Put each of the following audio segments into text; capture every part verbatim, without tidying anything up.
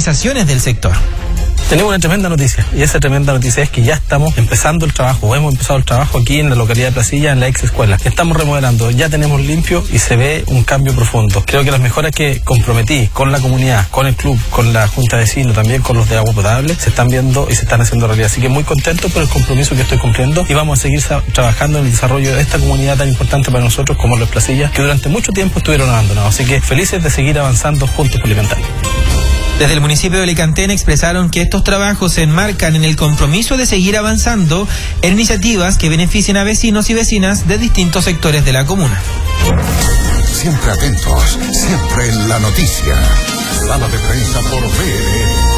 organizaciones del sector. Tenemos una tremenda noticia, y esa tremenda noticia es que ya estamos empezando el trabajo, hemos empezado el trabajo aquí en la localidad de Placilla, en la ex escuela. Estamos remodelando, ya tenemos limpio y se ve un cambio profundo. Creo que las mejoras que comprometí con la comunidad, con el club, con la junta de vecinos, también con los de agua potable, se están viendo y se están haciendo realidad. Así que muy contento por el compromiso que estoy cumpliendo y vamos a seguir trabajando en el desarrollo de esta comunidad tan importante para nosotros como los Placillas, que durante mucho tiempo estuvieron abandonados. Así que felices de seguir avanzando juntos por Licanten. Desde el municipio de Licanten expresaron que estos trabajos se enmarcan en el compromiso de seguir avanzando en iniciativas que beneficien a vecinos y vecinas de distintos sectores de la comuna. Siempre atentos, siempre en la noticia. Sala de prensa por V L N.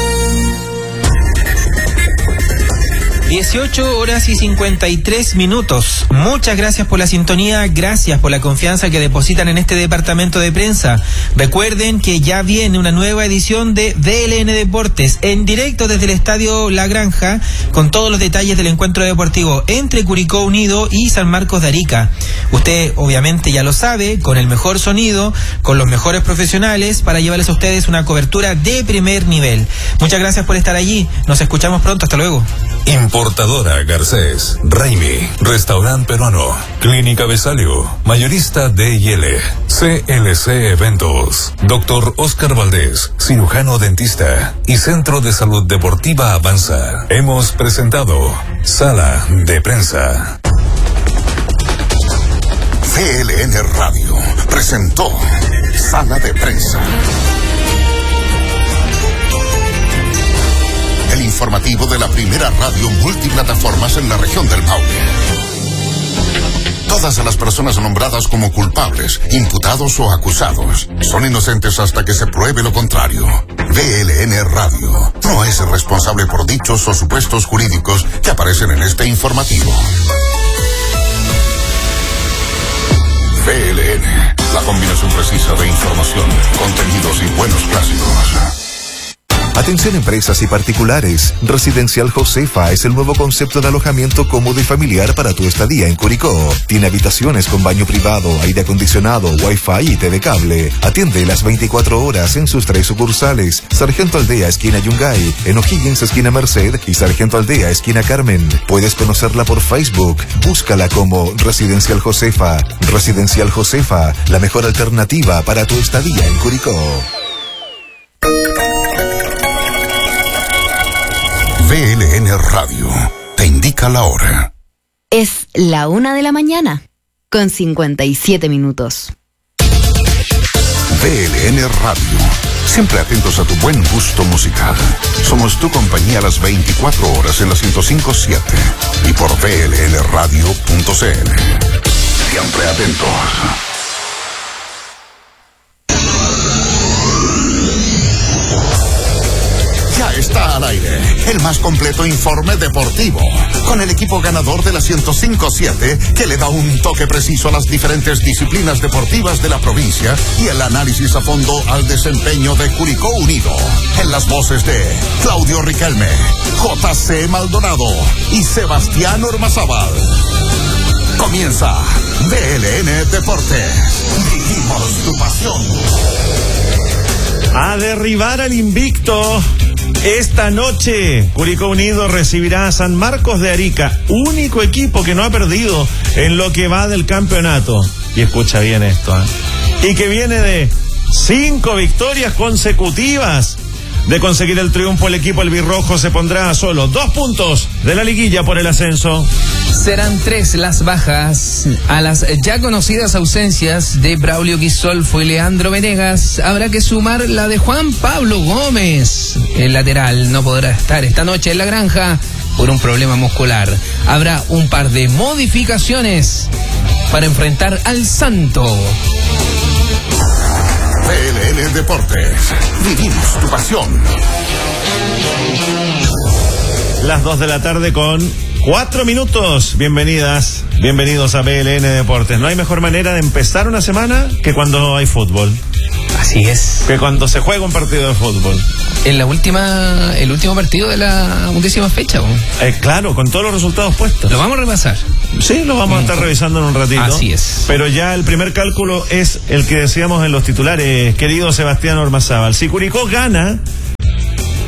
dieciocho horas y cincuenta y tres minutos. Muchas gracias por la sintonía, gracias por la confianza que depositan en este departamento de prensa. Recuerden que ya viene una nueva edición de V L N Deportes en directo desde el Estadio La Granja, con todos los detalles del encuentro deportivo entre Curicó Unido y San Marcos de Arica. Usted obviamente ya lo sabe, con el mejor sonido, con los mejores profesionales para llevarles a ustedes una cobertura de primer nivel. Muchas gracias por estar allí, nos escuchamos pronto, hasta luego. Importadora Garcés, Raimi, Restaurante Peruano, Clínica Besalio, Mayorista D y L, C L C Eventos, Doctor Oscar Valdés, cirujano dentista y Centro de Salud Deportiva Avanza. Hemos presentado Sala de Prensa. V L N Radio presentó Sala de Prensa. El informativo de la primera radio multiplataformas en la región del Maule. Todas las personas nombradas como culpables, imputados o acusados son inocentes hasta que se pruebe lo contrario. V L N Radio no es responsable por dichos o supuestos jurídicos que aparecen en este informativo. V L N, la combinación precisa de información, contenidos y buenos clásicos. Atención empresas y particulares. Residencial Josefa es el nuevo concepto de alojamiento cómodo y familiar para tu estadía en Curicó. Tiene habitaciones con baño privado, aire acondicionado, wifi y T V cable. Atiende las veinticuatro horas en sus tres sucursales: Sargento Aldea, esquina Yungay, en O'Higgins, esquina Merced, y Sargento Aldea, esquina Carmen. Puedes conocerla por Facebook. Búscala como Residencial Josefa. Residencial Josefa, la mejor alternativa para tu estadía en Curicó. V L N Radio te indica la hora. Es la una de la mañana, con cincuenta y siete minutos. V L N Radio, siempre atentos a tu buen gusto musical. Somos tu compañía a las veinticuatro horas en la ciento cinco punto siete y por V L N radio punto c l. Siempre atentos. Ya está al aire el más completo informe deportivo, con el equipo ganador de la ciento cinco punto siete, que le da un toque preciso a las diferentes disciplinas deportivas de la provincia y el análisis a fondo al desempeño de Curicó Unido. En las voces de Claudio Riquelme, J C Maldonado y Sebastián Ormazábal. Comienza V L N Deportes. Vivimos tu pasión. A derribar al invicto. Esta noche, Curicó Unido recibirá a San Marcos de Arica, único equipo que no ha perdido en lo que va del campeonato. Y escucha bien esto, ¿eh? Y que viene de cinco victorias consecutivas. De conseguir el triunfo, el equipo albirrojo se pondrá a solo dos puntos de la liguilla por el ascenso. Serán tres las bajas. A las ya conocidas ausencias de Braulio Guisolfo y Leandro Venegas, habrá que sumar la de Juan Pablo Gómez. El lateral no podrá estar esta noche en la granja por un problema muscular. Habrá un par de modificaciones para enfrentar al Santo. V L N Deportes. Vivimos tu pasión. Las dos de la tarde con cuatro minutos. Bienvenidas, bienvenidos a V L N Deportes. No hay mejor manera de empezar una semana que cuando hay fútbol. Así es. Que cuando se juega un partido de fútbol. En la última, el último partido de la undécima fecha. Eh, claro, con todos los resultados puestos. Lo vamos a repasar. Sí, lo vamos a estar revisando en un ratito. Así es. Pero ya el primer cálculo es el que decíamos en los titulares, querido Sebastián Ormazábal. Si Curicó gana,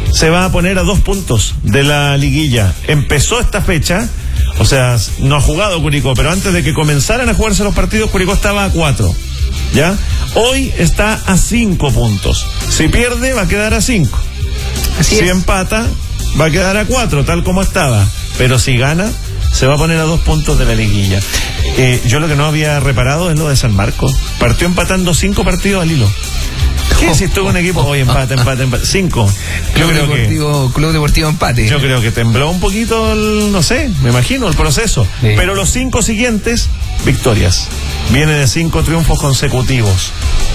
se va a poner a dos puntos de la liguilla. Empezó esta fecha, o sea, no ha jugado Curicó, pero antes de que comenzaran a jugarse los partidos, Curicó estaba a cuatro. ¿Ya? Hoy está a cinco puntos. Si pierde, va a quedar a cinco. Así si es. empata, va a quedar a cuatro, tal como estaba. Pero si gana, se va a poner a dos puntos de la liguilla. Eh, yo lo que no había reparado es lo de San Marcos. Partió empatando cinco partidos al hilo. ¿Qué si estuvo un equipo hoy empate, empate, empate? Cinco. Yo Club creo Deportivo, Club Deportivo Empate. que yo creo que tembló un poquito el, no sé, me imagino el proceso. Sí. Pero los cinco siguientes, victorias. Viene de cinco triunfos consecutivos.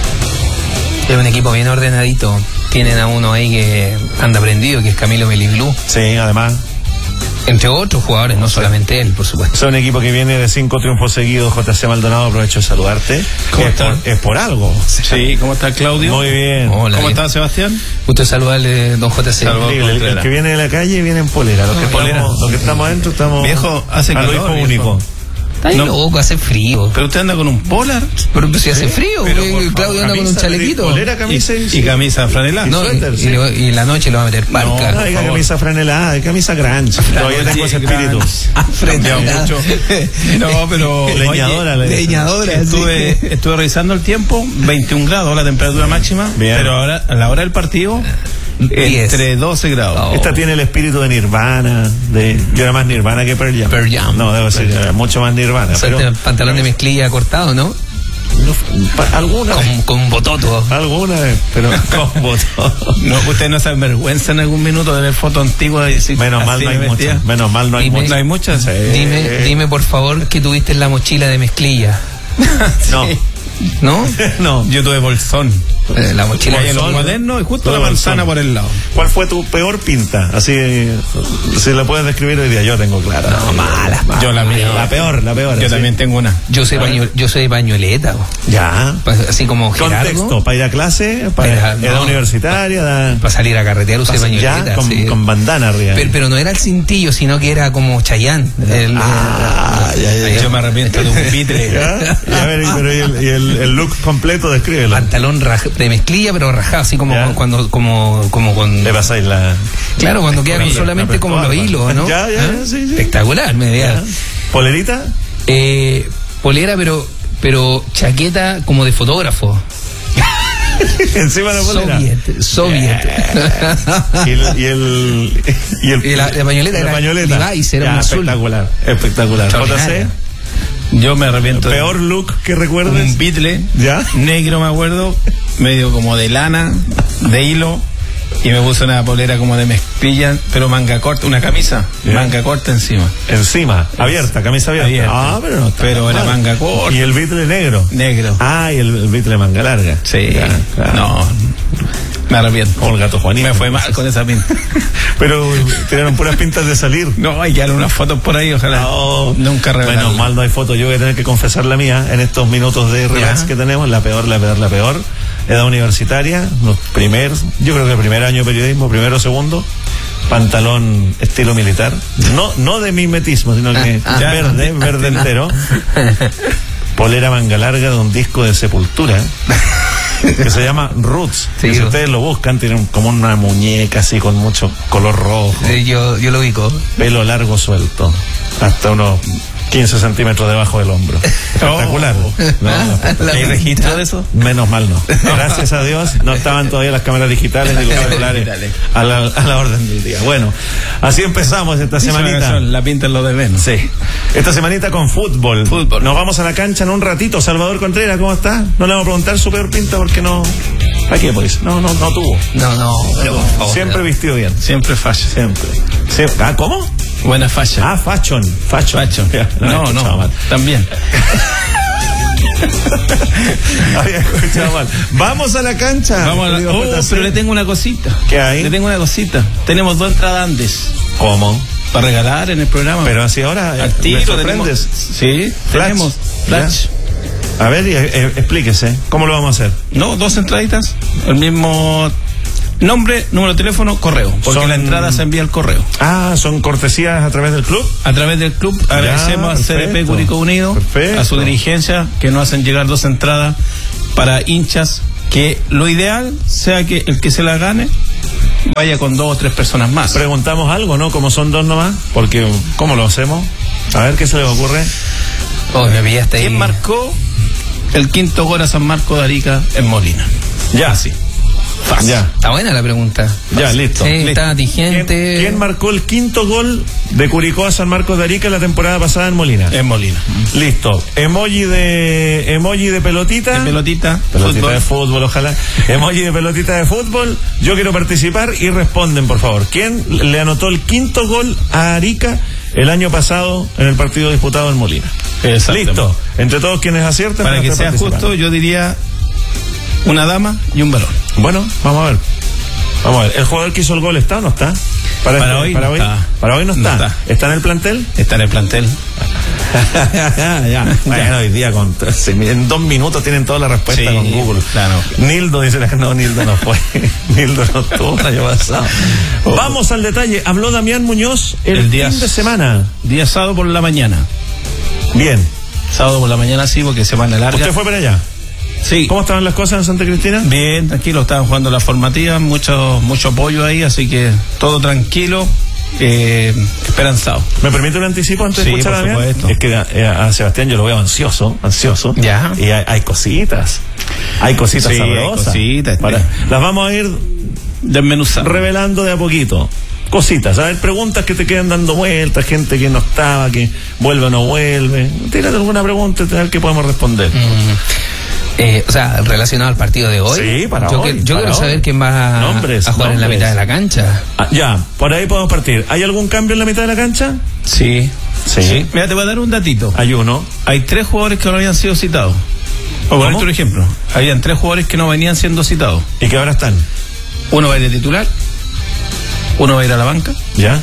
Es un equipo bien ordenadito. Tienen a uno ahí que anda prendido, que es Camilo Meliglú. Sí, además. Entre otros jugadores, no solamente él, por supuesto. Es un equipo que viene de cinco triunfos seguidos. J C Maldonado, aprovecho de saludarte. ¿Cómo es, está? por, es por algo. Sí, ¿cómo está Claudio? Muy bien. Hola, ¿Cómo bien. está Sebastián? Gusto de saludarle, don J C. Saludos. Increíble. El, el que viene de la calle viene en polera. Los que, polera. estamos, los que estamos adentro estamos. Viejo, hace a lo calor, hijo viejo. único. Está ahí No. loco, hace frío. Pero usted anda con un polar Pero si hace frío, Pero, güey, por favor, Claudio anda con un camisa, chalequito. polera, camisa y, y, y camisa franela. No, y, suéter, y sí. le- y en la noche lo va a meter parca. No, diga camisa franelada, camisa grunge. Todavía tengo ese espíritu. Ah, Cambiado frenada. mucho. No, pero Leñadora, le- Leñadora, sí. Estuve, estuve revisando el tiempo, veintiún grados la temperatura máxima, Bien. pero ahora a la hora del partido diez. entre doce grados. Oh. Esta tiene el espíritu de Nirvana. De, yo era más Nirvana que Pearl Jam. Pearl Jam. No, debo decir, era mucho más Nirvana. O sea, Pero, este pantalón de mezclilla cortado, ¿no? pa- alguna vez, Con, con un bototo. alguna vez, pero con botón. No, usted no se avergüenza en algún minuto de ver fotos antiguas y decir, Menos mal así no hay me vestía? muchas. Menos mal no hay Dime- muchas. ¿No hay muchas? Sí. Dime, dime por favor que tuviste en la mochila de mezclilla. No, ¿No? no. Yo tuve bolsón. Eh, la mochila Oye, de los bolsón. cuadernos y justo Todo la manzana bolsón. por el lado. ¿Cuál fue tu peor pinta? Así, si la puedes describir hoy día, yo tengo clara. No, mala, Yo la mía. La peor, la peor. Yo así. también tengo una. Yo soy, paño- yo soy pañoleta, bo. Ya. Pa- así como Contexto, Gerardo. para ir a clase, para Para- edad no. universitaria, da- Para salir a carretear usé ya, pañoleta. con, sí. con bandana arriba. pero, pero no era el cintillo, sino que era como Chayán. El, Ah, ya, ya, ya. Yo me arrepiento de un pitre. ¿Ya? Y a ver, y- pero y el, y el- el look completo, descríbelo. pantalón raj- de mezclilla, pero rajado, así como Ya. cuando, como, como con. Le pasáis la. Claro, cuando quedan Con solamente la como los pertuarda. hilos, ¿no? Ya, ya, ¿Ah? sí, sí. Espectacular, me veía. ¿Ya? ¿Polerita? Eh, polera, pero, pero chaqueta como de fotógrafo. Encima de la polera. Soviet, soviet. Y el. Y, el, y, el- Y la- la pañoleta la era pañoleta. Levi's, era Ya, un azul. espectacular. Espectacular. J C, Extraordinaria. Yo me arrepiento de peor look que recuerdes. un bitle ¿Ya? negro, me acuerdo, medio como de lana, de hilo, y me puse una polera como de mezclilla, pero manga corta, una camisa, Ya. manga corta encima. Encima, abierta, camisa abierta. Abierta. Ah, pero no está Pero tan era mal. manga corta. Y el bitle negro. Negro. Ah, y el, el bitle manga larga. Sí, Ya, claro. no, me arrepiento. Como el gato Juanito. Me fue mal con esa pinta. Pero tiraron puras pintas de salir. No, hay que dar unas fotos por ahí, ojalá. No. Nunca revelarla. Menos mal no hay foto. Yo voy a tener que confesar la mía en estos minutos de relax Ya. que tenemos. La peor, la peor, la peor. Edad universitaria, los primer, yo creo que el primer año de periodismo, primero, segundo, pantalón estilo militar. No, no de mimetismo, sino que Ah, ya verde, verde entero. Polera manga larga de un disco de Sepultura que se llama Roots. Sí, que si yo- ustedes lo buscan, tiene un- como una muñeca así con mucho color rojo. Sí, yo, yo lo ubico. Pelo largo suelto, hasta unos quince centímetros debajo del hombro. Espectacular. No, La- ¿Hay registro de eso? menos mal no. Gracias a Dios no estaban todavía las cámaras digitales ni los celulares a la, a la orden del día. Bueno, así empezamos esta Dice una semanita. canción, la pinta en lo de Venus. Sí. Esta semanita con fútbol. Fútbol. Nos vamos a la cancha en un ratito. Salvador Contreras, ¿cómo está? No le vamos a preguntar su peor pinta porque no. ¿Para qué, pues? No, no, no tuvo. No, no, pero por favor. Siempre vistió bien. Siempre fashion. Siempre. Siempre. ¿Ah, cómo? Buena fashion. Ah, fashion. Fashion. Fashion. Ya, No, había no, escuchado mal. también. Había escuchado mal. Vamos a la cancha. Vamos a la... querido Oh, J C. pero le tengo una cosita. ¿Qué hay? Le tengo una cosita. Tenemos dos entradas antes ¿Cómo? para regalar en el programa. Pero así ahora. al eh, tiro ¿me sorprendes? tenemos- Sí, Flash. tenemos flash. A ver, y, eh, explíquese. ¿Cómo lo vamos a hacer? No, dos entraditas. El mismo nombre, número de teléfono, correo. Porque Son- la entrada se envía al correo. Ah, son cortesías a través del club. A través del club agradecemos a C D P perfecto. Curicó Unido, Perfecto. a su dirigencia, que nos hacen llegar dos entradas para hinchas, que lo ideal sea que el que se la gane vaya con dos o tres personas más. Preguntamos algo, ¿no? Como son dos nomás, porque ¿cómo lo hacemos? A ver qué se les ocurre. Oh, me pillaste ahí. ¿Quién marcó el quinto gol a San Marcos de Arica en Molina? Ya, sí. Fácil. Ya. Está buena la pregunta. Ya, listo. Sí, listo. está atingente. ¿Quién, ¿Quién marcó el quinto gol de Curicó a San Marcos de Arica la temporada pasada en Molina? En Molina. Listo. Emoji de emoji de pelotita. De pelotita. Pelotita fútbol. de fútbol, ojalá. Emoji de pelotita de fútbol. Yo quiero participar y responden, por favor. ¿Quién le anotó el quinto gol a Arica el año pasado en el partido disputado en Molina? Listo. Entre todos quienes acierten. Para que sea justo, yo diría una dama y un varón. Bueno, vamos a ver. Vamos a ver. ¿El jugador que hizo el gol está o no está? Para, para este, hoy para no hoy está. Para hoy no está. No está. ¿Está en el plantel? Está en el plantel. ya. Bueno, hoy día con, en dos minutos tienen toda la respuesta sí, con Google. Claro. Nildo dice, no, Nildo no fue. Nildo no estuvo el año pasado. Oh. Vamos al detalle. Habló Damián Muñoz el, el día, fin de semana. Día sábado por la mañana. Bien. Sábado por la mañana sí, porque semana larga. ¿Usted fue para allá? Sí. ¿Cómo estaban las cosas en Santa Cristina? Bien, tranquilo, estaban jugando la formativa, mucho, mucho apoyo ahí, así que todo tranquilo, eh, esperanzado. ¿Me permite un anticipo antes sí, de escuchar a Damián? Supuesto. Es que eh, a Sebastián yo lo veo ansioso, ansioso. Ya. Y hay, hay cositas, hay cositas sí, sabrosas. Hay cositas. Para, las vamos a ir desmenuzando, revelando de a poquito. Cositas, a ver, preguntas que te quedan dando vueltas, gente que no estaba, que vuelve o no vuelve. Tírate alguna pregunta, a ver qué podemos responder. Mm. Eh, o sea, relacionado al partido de hoy. Sí, para yo hoy. Que, yo para quiero hoy. saber quién va nombres, a jugar nombres. en la mitad de la cancha. Ah, ya, por ahí podemos partir. ¿Hay algún cambio en la mitad de la cancha? Sí. Sí. sí. Mira, te voy a dar un datito. Hay uno. Hay tres jugadores que no habían sido citados. O por otro ejemplo, habían tres jugadores que no venían siendo citados. ¿Y que ahora están? Uno va a ir de titular, uno va a ir a la banca. Ya.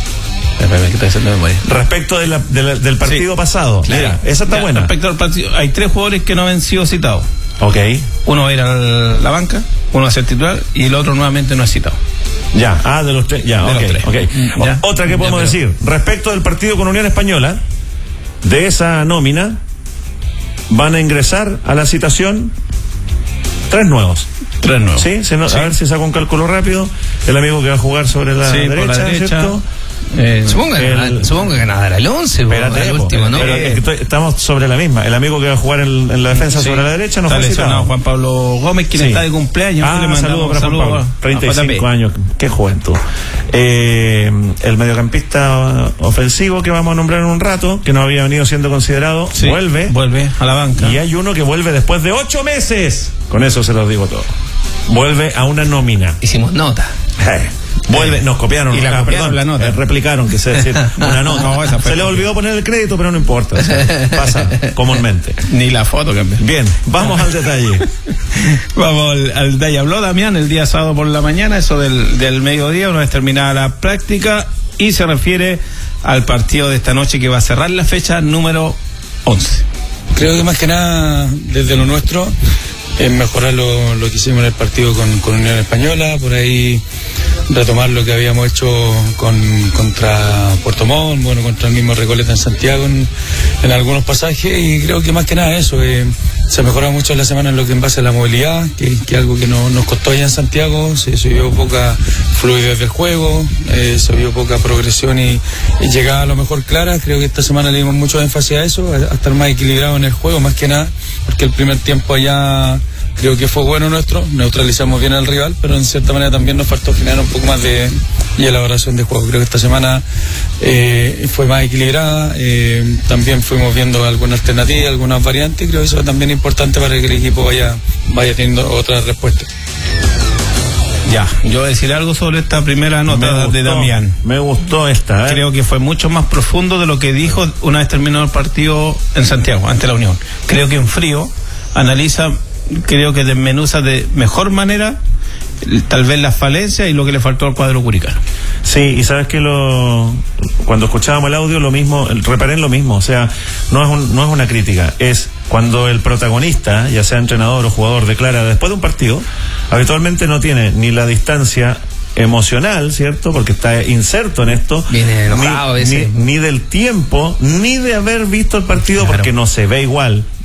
¿Qué está diciendo memoria? Respecto de la, de la, del partido sí. pasado. Claro. Mira, esa está ya, buena. Respecto al partido, hay tres jugadores que no han sido citados. Ok. Uno va a ir a la banca, uno va a ser titular y el otro nuevamente no es citado. Ya, ah, de los tres. Ya, de okay, los tres. Okay. Ya. Otra que podemos ya, pero... decir, respecto del partido con Unión Española, de esa nómina, van a ingresar a la citación tres nuevos. Tres nuevos. ¿Sí? Se no, sí. A ver si saco un cálculo rápido. El amigo que va a jugar sobre la sí, derecha, la derecha, ¿cierto? Eh, supongo, que el, supongo que ganará el once, espérate, el último, ¿no? Pero es que estoy, estamos sobre la misma. El amigo que va a jugar en, en la defensa sí. sobre la derecha no está fue lesionado citado. Juan Pablo Gómez, quien sí. está de cumpleaños. Ah, le saludos para saludo Juan Pablo. treinta y cinco años, qué juventud. Eh, el mediocampista ofensivo que vamos a nombrar en un rato, que no había venido siendo considerado, sí. vuelve. Vuelve a la banca. Y hay uno que vuelve después de ocho meses. Con eso se los digo todo. Vuelve a una nómina. Hicimos nota. Eh. Vuelve, nos copiaron, y la ah, copiaron perdón, la nota. Eh, replicaron, que se decir, una nota. No, esa se le olvidó poner el crédito, pero no importa. O sea, pasa comúnmente. Ni la foto cambió. Bien, vamos al detalle. Vamos al, al detalle. Habló Damián el día sábado por la mañana, eso del, del mediodía, una vez terminada la práctica, y se refiere al partido de esta noche que va a cerrar la fecha número once. Creo que más que nada, desde lo nuestro, es mejorar lo, lo que hicimos en el partido con, con Unión Española, por ahí retomar lo que habíamos hecho con, contra Puerto Montt, bueno, contra el mismo Recoleta en Santiago en, en algunos pasajes, y creo que más que nada eso, eh, se mejoró mucho en la semana en lo que en base a la movilidad, que es algo que no, nos costó allá en Santiago, se, se vio poca fluidez del juego, eh, se vio poca progresión y, y llegada a lo mejor clara. Creo que esta semana le dimos mucho énfasis a eso, a, a estar más equilibrado en el juego, más que nada, porque el primer tiempo allá creo que fue bueno nuestro, neutralizamos bien al rival, pero en cierta manera también nos faltó generar un poco más de y elaboración de juego. Creo que esta semana eh, fue más equilibrada, eh, también fuimos viendo alguna alternativa, algunas variantes, y creo que eso es también importante para que el equipo vaya, vaya teniendo otras respuestas. Ya, yo voy a decir algo sobre esta primera nota me gustó, de Damián. Me gustó esta, ¿eh? Creo que fue mucho más profundo de lo que dijo una vez terminado el partido en Santiago, ante la Unión. Creo que en frío analiza, creo que desmenuza de mejor manera tal vez las falencias y lo que le faltó al cuadro curicano. Sí, y sabes que lo cuando escuchábamos el audio, lo mismo, reparé en lo mismo, o sea, no es un, no es una crítica, es cuando el protagonista, ya sea entrenador o jugador, declara después de un partido, habitualmente no tiene ni la distancia emocional, ¿cierto? Porque está inserto en esto. Viene enojado ni, ese. Ni, ni del tiempo, ni de haber visto el partido, claro, porque no se ve igual.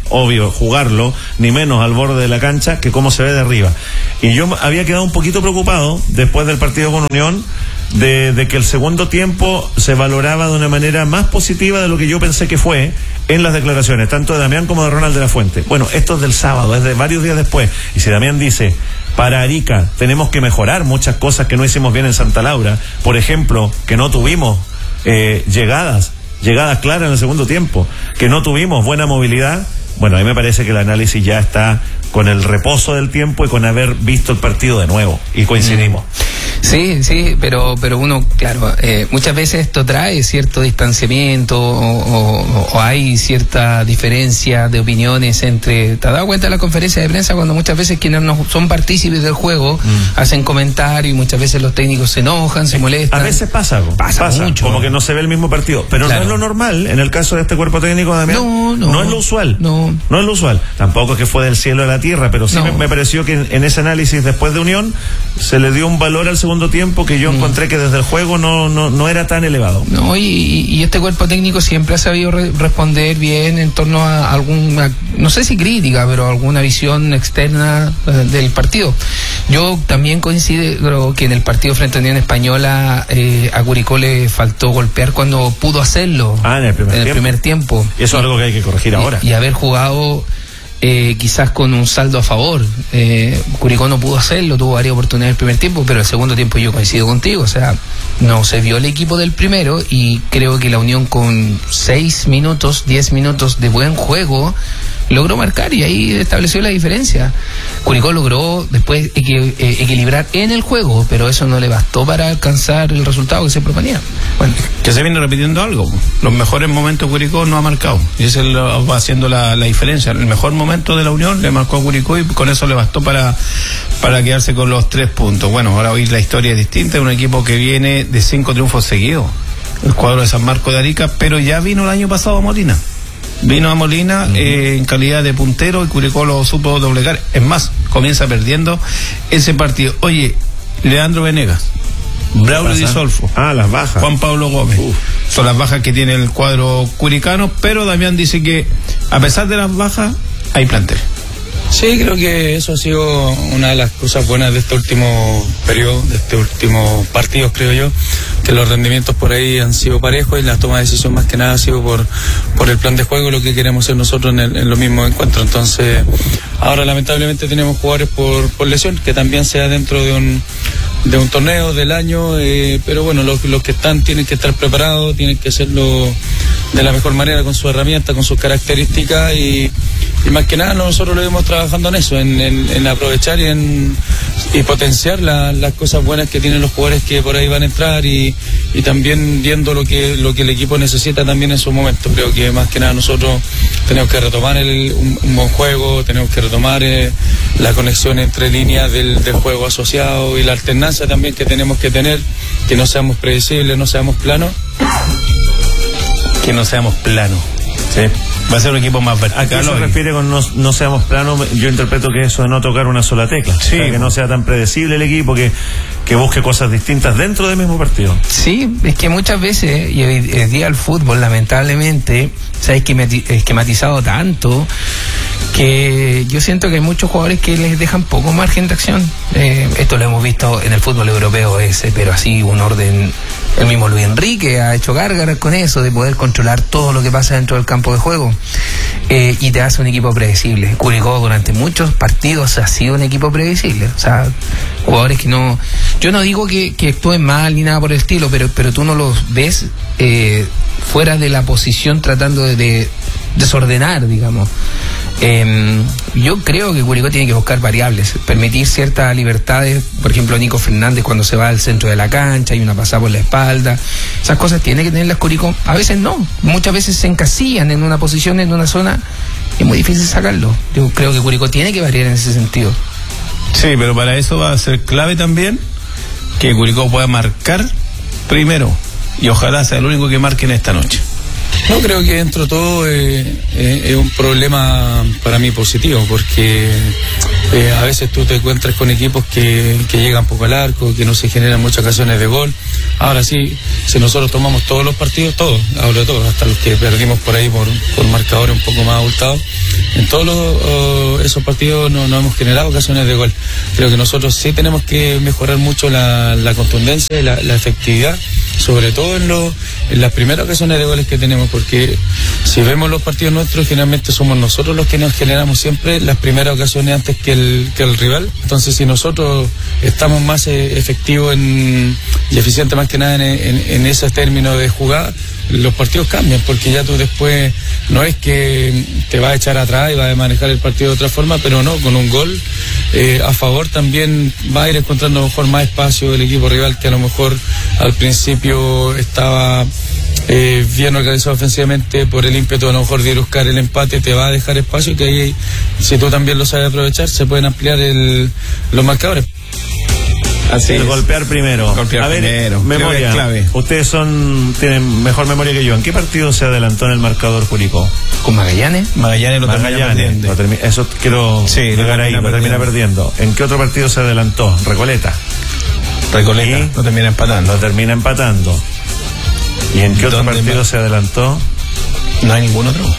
obvio, jugarlo, ni menos al borde de la cancha, que cómo se ve de arriba. Y yo había quedado un poquito preocupado después del partido con Unión, de, de que el segundo tiempo se valoraba de una manera más positiva de lo que yo pensé que fue en las declaraciones, tanto de Damián como de Ronald de la Fuente. Bueno, esto es del sábado, es de varios días después, y si Damián dice, para Arica tenemos que mejorar muchas cosas que no hicimos bien en Santa Laura, por ejemplo, que no tuvimos eh, llegadas, llegadas claras en el segundo tiempo, que no tuvimos buena movilidad, bueno, a mí me parece que el análisis ya está con el reposo del tiempo y con haber visto el partido de nuevo, y coincidimos. Sí, sí, pero pero uno, claro, eh, muchas veces esto trae cierto distanciamiento o, o, o hay cierta diferencia de opiniones entre... ¿Te has dado cuenta de la conferencia de prensa cuando muchas veces quienes no son partícipes del juego mm. hacen comentarios y muchas veces los técnicos se enojan, se molestan? A veces pasa, pasa, pasa mucho, como que no se ve el mismo partido, pero claro, no es lo normal en el caso de este cuerpo técnico, Damián. No, no, no es lo usual. No, no es lo usual. Tampoco es que fue del cielo a la tierra, pero sí no. me, me pareció que en, en ese análisis después de Unión se le dio un valor al segundo tiempo que yo mm. encontré que desde el juego no, no, no era tan elevado. No, y, y este cuerpo técnico siempre ha sabido re- responder bien en torno a alguna, no sé si crítica, pero alguna visión externa eh, del partido. Yo también coincido que en el partido frente a Unión Española eh, a Curicó le faltó golpear cuando pudo hacerlo ah, en el primer en tiempo. El primer tiempo. Y eso es algo que hay que corregir y, ahora. Y haber jugado Eh, quizás con un saldo a favor. eh, Curicó no pudo hacerlo, tuvo varias oportunidades en el primer tiempo, pero el segundo tiempo yo coincido contigo, o sea, no se vio el equipo del primero y creo que la Unión con seis minutos, diez minutos de buen juego logró marcar y ahí estableció la diferencia. Curicó logró después equi- eh, equilibrar en el juego, pero eso no le bastó para alcanzar el resultado que se proponía. Bueno, que se viene repitiendo algo. Los mejores momentos Curicó no ha marcado y eso va haciendo la, la diferencia. El mejor momento de la Unión le marcó a Curicó y con eso le bastó para, para quedarse con los tres puntos. Bueno, ahora hoy la historia es distinta, es un equipo que viene de cinco triunfos seguidos, el cuadro de San Marcos de Arica, pero ya vino el año pasado a Molina. Vino a Molina uh-huh. eh, en calidad de puntero y Curicó lo supo doblegar. Es más, comienza perdiendo ese partido. Oye, Leandro Venegas, Braulio Di Solfo, ah, las bajas, Juan Pablo Gómez, Uf. son las bajas que tiene el cuadro curicano, pero Damián dice que a pesar de las bajas hay plantel. Sí, creo que eso ha sido una de las cosas buenas de este último periodo, de este último partido, creo yo, que los rendimientos por ahí han sido parejos y la toma de decisión más que nada ha sido por por el plan de juego, lo que queremos hacer nosotros en, el, en los mismos encuentros. Entonces, ahora lamentablemente tenemos jugadores por, por lesión, que también sea dentro de un de un torneo del año, eh, pero bueno, los, los que están tienen que estar preparados, tienen que hacerlo de la mejor manera, con sus herramientas, con sus características y, y más que nada nosotros lo vemos trabajando en eso, en, en, en aprovechar y en y potenciar la, las cosas buenas que tienen los jugadores que por ahí van a entrar y, y también viendo lo que lo que el equipo necesita también en su momento. Creo que más que nada nosotros tenemos que retomar el, un, un buen juego, tenemos que retomar eh, la conexión entre líneas del, del juego asociado y la alternancia también que tenemos que tener, que no seamos predecibles, no seamos planos. Que no seamos planos. Sí. Va a ser un equipo más vertical. ¿A qué se hoy refiere con no, no seamos planos? Yo interpreto que eso es no tocar una sola tecla. Sí. O sea, que no sea tan predecible el equipo, que, que busque cosas distintas dentro del mismo partido. Sí, es que muchas veces, y hoy día el fútbol lamentablemente se ha esquematizado tanto que yo siento que hay muchos jugadores que les dejan poco margen de acción. Eh, esto lo hemos visto en el fútbol europeo ese, pero así un orden. El mismo Luis Enrique ha hecho gárgaras con eso, de poder controlar todo lo que pasa dentro del campo de juego. Eh, y te hace un equipo predecible. Curicó durante muchos partidos ha sido un equipo predecible. O sea, jugadores que no... Yo no digo que, que actúen mal ni nada por el estilo, pero, pero tú no los ves eh, fuera de la posición tratando de, de desordenar, digamos. Eh, yo creo que Curicó tiene que buscar variables, permitir ciertas libertades. Por ejemplo, Nico Fernández cuando se va al centro de la cancha, hay una pasada por la espalda, esas cosas tiene que tener las Curicó. A veces no, muchas veces se encasillan en una posición, en una zona, y es muy difícil sacarlo. Yo creo que Curicó tiene que variar en ese sentido. Sí, pero para eso va a ser clave también que Curicó pueda marcar primero y ojalá sea el único que marque en esta noche. No, creo que dentro de todo eh, eh, es un problema para mí positivo, porque eh, a veces tú te encuentras con equipos que, que llegan poco al arco, que no se generan muchas ocasiones de gol. Ahora sí, si nosotros tomamos todos los partidos, todos, hablo de todos, hasta los que perdimos por ahí por, por marcadores un poco más abultados, en todos los, uh, esos partidos no, no hemos generado ocasiones de gol. Creo que nosotros sí tenemos que mejorar mucho la, la contundencia y la, la efectividad, sobre todo en, lo, en las primeras ocasiones de goles que tenemos, porque si vemos los partidos nuestros, generalmente somos nosotros los que nos generamos siempre las primeras ocasiones antes que el, que el rival. Entonces, si nosotros estamos más eh, efectivos en, y eficientes más que nada en, en, en ese término de jugada, los partidos cambian, porque ya tú después no es que te vas a echar atrás y vas a manejar el partido de otra forma, pero no, con un gol eh, a favor también va a ir encontrando a lo mejor más espacio el equipo rival, que a lo mejor al principio estaba eh, bien organizado ofensivamente por el ímpetu a lo mejor de ir a buscar el empate, te va a dejar espacio, que ahí, si tú también lo sabes aprovechar, se pueden ampliar el, los marcadores. Así el es. golpear primero. Golpear a ver, primero. memoria. Clave. Ustedes son tienen mejor memoria que yo. ¿En qué partido se adelantó en el marcador Curicó? ¿Con Magallanes? Magallanes lo Magallanes, termina lo termi- Eso quiero sí, llegar ahí, lo termina perdiendo. ¿En qué otro partido se adelantó? Recoleta. Recoleta, y lo termina empatando. Lo termina empatando. ¿Y en qué otro partido más? se adelantó? No hay ningún otro.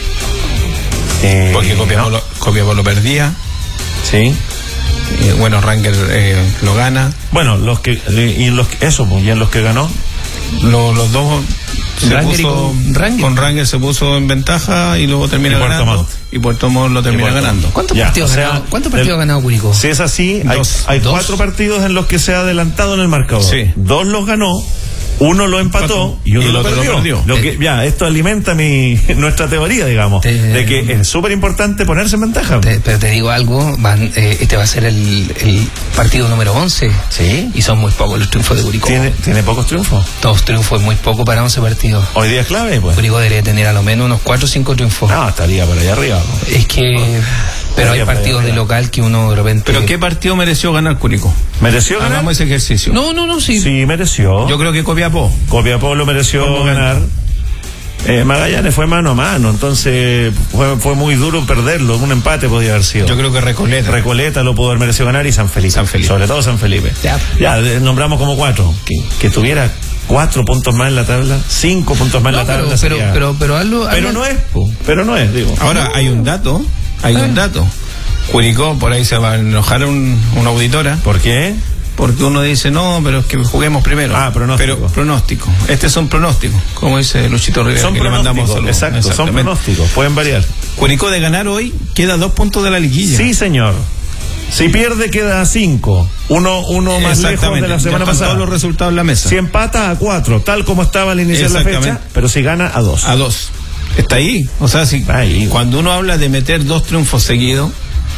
Eh, Porque Copiapó, no. lo, Copiapó lo perdía. Sí. Eh, bueno, Ranger eh, lo gana. Bueno, los que y en los que, eso, pues, y en los que ganó. Lo, los dos se Ranger puso, con Ranger. con Ranger se puso en ventaja y luego termina Y Puerto ganando. Montt. Y Puerto Montt lo termina Puerto ganando. ¿Cuántos Ya, partidos, o sea, ganado, ¿cuántos partidos del- ha ganado Curicó? Si es así, hay, Dos. hay ¿Dos? cuatro partidos en los que se ha adelantado en el marcador. Sí. Dos los ganó, uno lo empató y uno Y el lo otro lo perdió. perdió. Lo que, ya, esto alimenta mi nuestra teoría, digamos, Te- de que es súper importante ponerse en ventaja. Te- pero te digo algo, van, eh, este va a ser el, el partido número once. Sí. Y son muy pocos los triunfos de Curicó. Tiene, tiene pocos triunfos. Dos triunfos es muy poco para once partidos. Hoy día es clave, pues. Curicó debería tener a lo menos unos cuatro o cinco triunfos. No, estaría por allá arriba. ¿no? Es que... Pero hay Estaría por partidos allá de arriba. local que uno de repente... Pero ¿qué partido mereció ganar Curicó? ¿Mereció ganar? Hagamos ese ejercicio. No, no, no, sí. Sí, mereció. Yo creo que Copiapó. Copiapó lo mereció Por momento. ganar. Eh, Magallanes fue mano a mano, entonces fue, fue muy duro perderlo. Un empate podía haber sido. Yo creo que Recoleta. Recoleta lo pudo haber merecido ganar y San Felipe. San Felipe. Sobre todo San Felipe. Ya. Ya, de- nombramos como cuatro. Que, que tuviera cuatro puntos más en la tabla, cinco puntos más en No, la tabla. pero, pero, sería- pero, pero hazlo, Pero hazlo- no es, po, pero no es, digo. Ahora hay un dato. Hay un dato. Curicó, por ahí se va a enojar un, una auditora. ¿Por qué? Porque uno dice, no, pero es que juguemos primero. Ah, pronóstico. Pero pronóstico. Este es un pronóstico, como dice Luchito Rivera, Son que le mandamos pronósticos, saludos. exacto, son Exactamente. pronósticos, pueden variar. Curicó de ganar hoy queda a dos puntos de la liguilla. Sí, señor. Si pierde queda a cinco. Uno, uno más lejos de Exactamente. la Ya semana están pasada. todos los resultados en la mesa. Si empata a cuatro, tal como estaba al iniciar la fecha, Exactamente. pero si gana a dos. A dos. Está ahí. O sea, si Ahí. cuando uno habla de meter dos triunfos seguidos,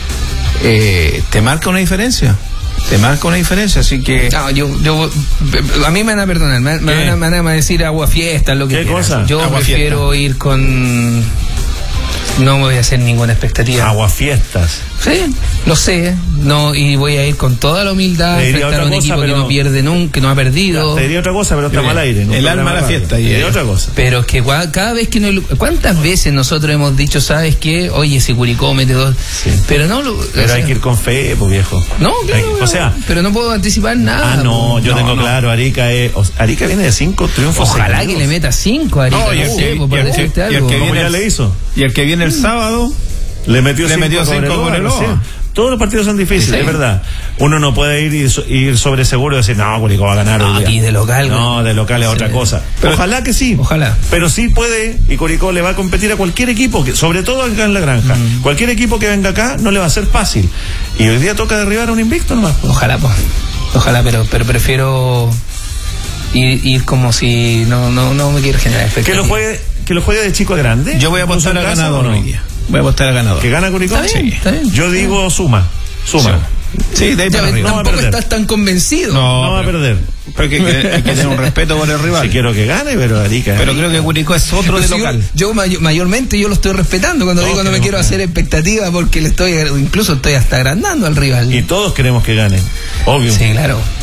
eh, te marca una diferencia. Te marca una diferencia, así que... No, yo, yo, a mí me van a perdonar, me, me ¿Qué? van, a, me van a decir agua fiesta, lo que ¿Qué quieras. cosa? Yo Agua prefiero ir con... No me voy a hacer ninguna expectativa. Aguafiestas. Sí, lo sé, no, y voy a ir con toda la humildad Te diría frente a otra un cosa, equipo que pero- no pierde nunca, que no ha perdido. Te diría otra cosa, pero está Bien. mal aire. ¿no? El Programa alma a la radio. fiesta, Te y- diría otra cosa. Pero es que cua- cada vez que no... ¿Cuántas veces nosotros hemos dicho, sabes qué? Oye, si Curicó mete dos... Pero no lo... Pero o sea, hay que ir con fe, pues viejo. No, claro, Hay- o sea, pero no puedo anticipar nada. ah, no, yo po. tengo no. claro, Arica es, o sea, Arica viene de cinco triunfos. Ojalá que seguidos. le meta cinco a Arica, No, y no, el sé, que- po, y por el que- decirte y el algo. que ¿Cómo viene ya el- le hizo? Y el que viene el sábado... Le metió Le cinco, metió a cinco Cobreloa, a Cobreloa. recién. Todos los partidos son difíciles, Sí. es verdad. Uno no puede ir y so- ir sobre seguro y decir, no, Curicó va a ganar hoy No, día. aquí de local, No, güey. de local es Sí. otra cosa. Pero- Ojalá que sí. Ojalá. Pero sí puede, y Curicó le va a competir a cualquier equipo, que, sobre todo acá en la granja. Mm. Cualquier equipo que venga acá no le va a ser fácil. Y hoy día toca derribar a un invicto nomás. pues. Ojalá, pues. Ojalá, pero, pero prefiero ir, ir como si no, no, no me quiero generar Que expectativas. lo juegue, que lo juegue de chico a grande. Yo voy a apostar ¿Incluso a en casa ganador o no? hoy día. Voy a apostar a ganador. ¿Que gana Curicó? Está bien, Sí. está bien. Yo digo suma. Suma. Sí, de ahí Ya para ves, arriba. no va a tampoco perder. estás tan convencido. No, No va a pero- perder. Pero que, que- hay que tener un respeto por el rival. Si quiero que gane, pero Arica. Pero creo que Curicó es otro de Pues yo, local. yo may- mayormente yo lo estoy respetando cuando Todos digo no me queremos quiero ganar. hacer expectativa porque le estoy incluso estoy hasta agrandando al rival. Y todos queremos que gane. Obvio. Sí, claro.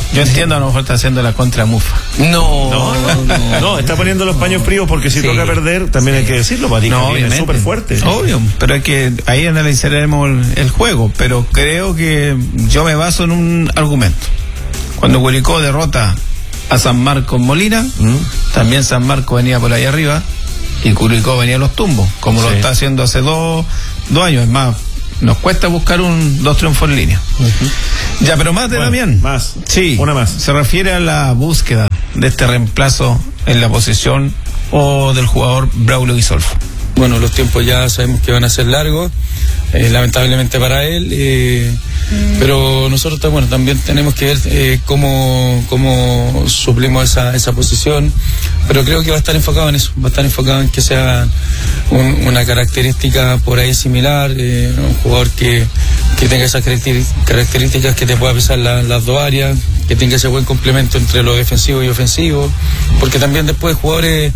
Yo entiendo, a lo mejor está haciendo la contra Mufa. No, No, no, no, no, está poniendo los paños fríos porque si Sí. toca perder, también Sí. hay que decirlo, Patica, No, viene obviamente. súper fuerte. Obvio, pero es que ahí analizaremos el, el juego, pero creo que yo me baso en un argumento. Cuando Curicó derrota a San Marcos Molina, ¿Mm? también San Marcos venía por ahí arriba y Curicó venía a los tumbos, como lo Sí. está haciendo hace dos, dos años. Es más, nos cuesta buscar un dos triunfos en línea. Ya, pero más de Bueno, Damián. más. Sí, Una más. se refiere a la búsqueda de este reemplazo en la posición o del jugador Braulio Guisolfo. Bueno, los tiempos ya sabemos que van a ser largos, eh, lamentablemente para él, eh, pero nosotros bueno, también tenemos que ver eh, cómo, cómo suplimos esa, esa posición, pero creo que va a estar enfocado en eso, va a estar enfocado en que sea un- una característica por ahí similar, eh, un jugador que, que tenga esas caracteri- características, que te pueda pisar la- las dos áreas, que tenga ese buen complemento entre lo defensivo y ofensivo, porque también después jugadores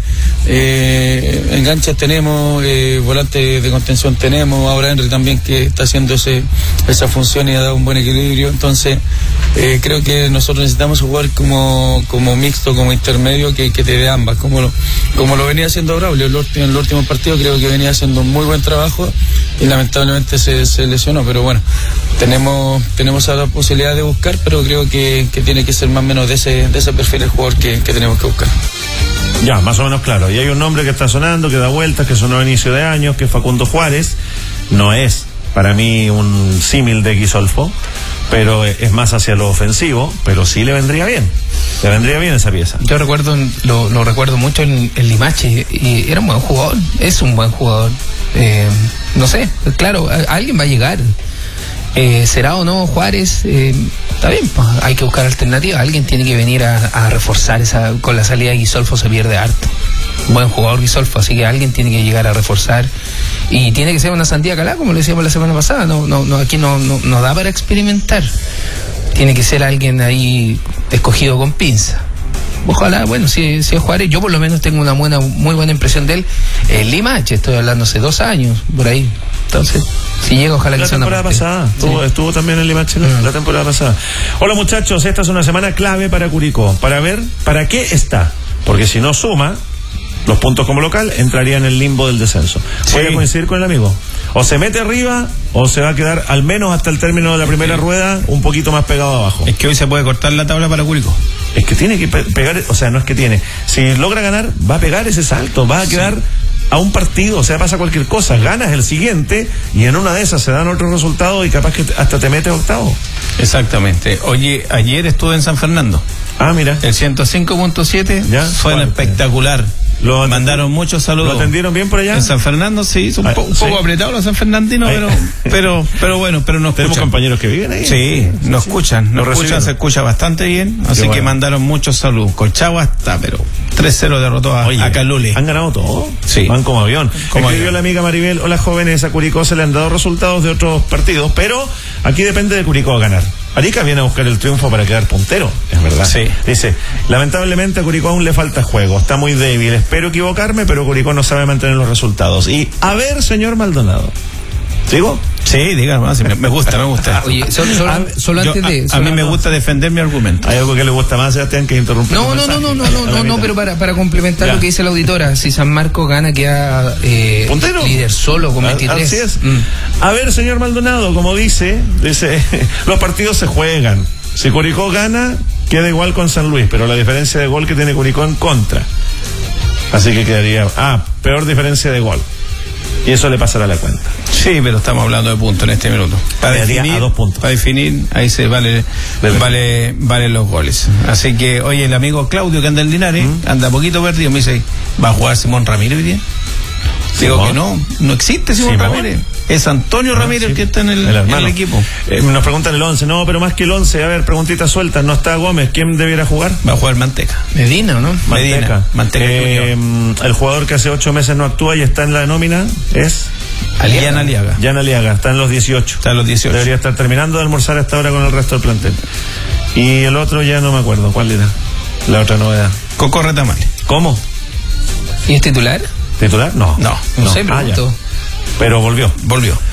eh, enganches tenemos, eh, volantes de contención tenemos, ahora Henry también que está haciendo ese, esa función y ha dado un buen equilibrio, entonces eh, creo que nosotros necesitamos jugar como, como mixto, como intermedio, que, que te dé ambas, como lo, como lo venía haciendo Braulio en el último, en el último partido, creo que venía haciendo un muy buen trabajo y lamentablemente se, se lesionó, pero bueno, tenemos tenemos la posibilidad de buscar, pero creo que, que tiene que ser más o menos de ese, de ese perfil el jugador que, que tenemos que buscar. Ya, más o menos claro. Y hay un nombre que está sonando, que da vueltas, que sonó a inicio de años, que es Facundo Juárez. No es, para mí, un símil de Guisolfo, pero es más hacia lo ofensivo, pero sí le vendría bien. Le vendría bien esa pieza. Yo recuerdo, lo, lo recuerdo mucho en, en Limache, y era un buen jugador, es un buen jugador. Eh, no sé, claro, a- alguien va a llegar. Eh, ¿Será o no Juárez? Eh, está bien, pues, hay que buscar alternativas. Alguien tiene que venir a, a reforzar esa. Con la salida de Guisolfo se pierde harto. Buen jugador Guisolfo, así que alguien tiene que llegar a reforzar. Y tiene que ser una sandía calá, como lo decíamos la semana pasada. No, no, no, aquí no, no, no da para experimentar. Tiene que ser alguien ahí escogido con pinza. Ojalá, bueno, si, si es Juárez, yo por lo menos tengo una buena, muy buena impresión de él. El Limache, estoy hablando hace dos años, por ahí. Entonces, si llega, ojalá La que sea una temporada partida. pasada, estuvo, Sí. estuvo también en Limache la, Mm. la temporada pasada. Hola muchachos, esta es una semana clave para Curicó, para ver para qué está, porque si no suma los puntos como local, entraría en el limbo del descenso. Voy Sí. a coincidir con el amigo. O se mete arriba, o se va a quedar al menos hasta el término de la primera rueda un poquito más pegado abajo. Es que hoy se puede cortar la tabla para Curicó. Es que tiene que pe- pegar, o sea, no es que tiene. Si logra ganar, va a pegar ese salto, va a quedar a un partido, o sea, pasa cualquier cosa, ganas el siguiente y en una de esas se dan otros resultados y capaz que hasta te metes octavo. Exactamente. Oye, ayer estuve en San Fernando. Ah, mira. El ciento cinco punto siete Ya, suena fuerte. espectacular. Lo Mandaron muchos saludos. ¿Lo atendieron bien por allá? En San Fernando, sí, son un, Ah, po- un sí. poco apretados los sanfernandinos, Ay. pero, pero, pero bueno, pero nos Tenemos escuchan. compañeros que viven ahí. Sí, nos escuchan, nos Lo escuchan, recibieron. se escucha bastante bien, así bueno. que mandaron muchos saludos. Colchagua está, pero tres cero derrotó a, Oye, a Calule. ¿han ganado todo? Sí. Van como avión. Como Escribió avión. la amiga Maribel, hola jóvenes, a Curicó se le han dado resultados de otros partidos, pero aquí depende de Curicó ganar. Arica viene a buscar el triunfo para quedar puntero, es verdad. Sí. Dice, lamentablemente a Curicó aún le falta juego, está muy débil, espero equivocarme, pero Curicó no sabe mantener los resultados. Y a ver, señor Maldonado, ¿sigo? Sí, dígame, sí, me, me gusta, me gusta. Oye, solo, solo, A- solo Yo- antes de. a, a solo- mí me gusta defender mi argumento. Hay algo que le gusta más, Sebastián, que interrumpir. No, un no, no, mensaje. no, no, A no, la no, no, mitad. pero para, para complementar Ya. lo que dice la auditora, si San Marcos gana, queda eh, ¿Puntero? líder solo con A- veintitrés. Así es. Mm. A ver, señor Maldonado, como dice, dice, los partidos se juegan. Si Curicó gana, queda igual con San Luis, pero la diferencia de gol que tiene Curicó en contra. Así que quedaría, ah, peor diferencia de gol. Y eso le pasará la cuenta. Sí, pero estamos hablando de puntos en este minuto. Para Quedaría definir, a dos puntos. para definir, ahí se vale, Debe. vale, vale los goles. Así que, oye, el amigo Claudio que anda en Linares, ¿Mm? anda poquito perdido, me dice, ¿va a jugar Simón Ramírez hoy día? Digo ¿Simón? que no, no existe Simón, ¿Simón? Ramírez. Es Antonio Ah, Ramírez sí. el que está en el, El en hermano. el equipo. Eh, nos preguntan el once, no, pero más que el once, a ver, preguntitas sueltas, no está Gómez, ¿quién debiera jugar? Va a jugar Manteca. Medina, ¿o no? Medina, Manteca Eh, el jugador que hace ocho meses no actúa y está en la nómina es Aliana Aliaga. Jan Aliaga, está en los dieciocho. Está en los dieciocho. Debería estar terminando de almorzar hasta ahora con el resto del plantel. Y el otro ya no me acuerdo, ¿cuál era? La otra novedad. Coco Retamale. ¿Cómo? ¿Y es titular? ¿Titular? No. No, No, sé, Ah, ya. pregunto. Pero volvió. Volvió.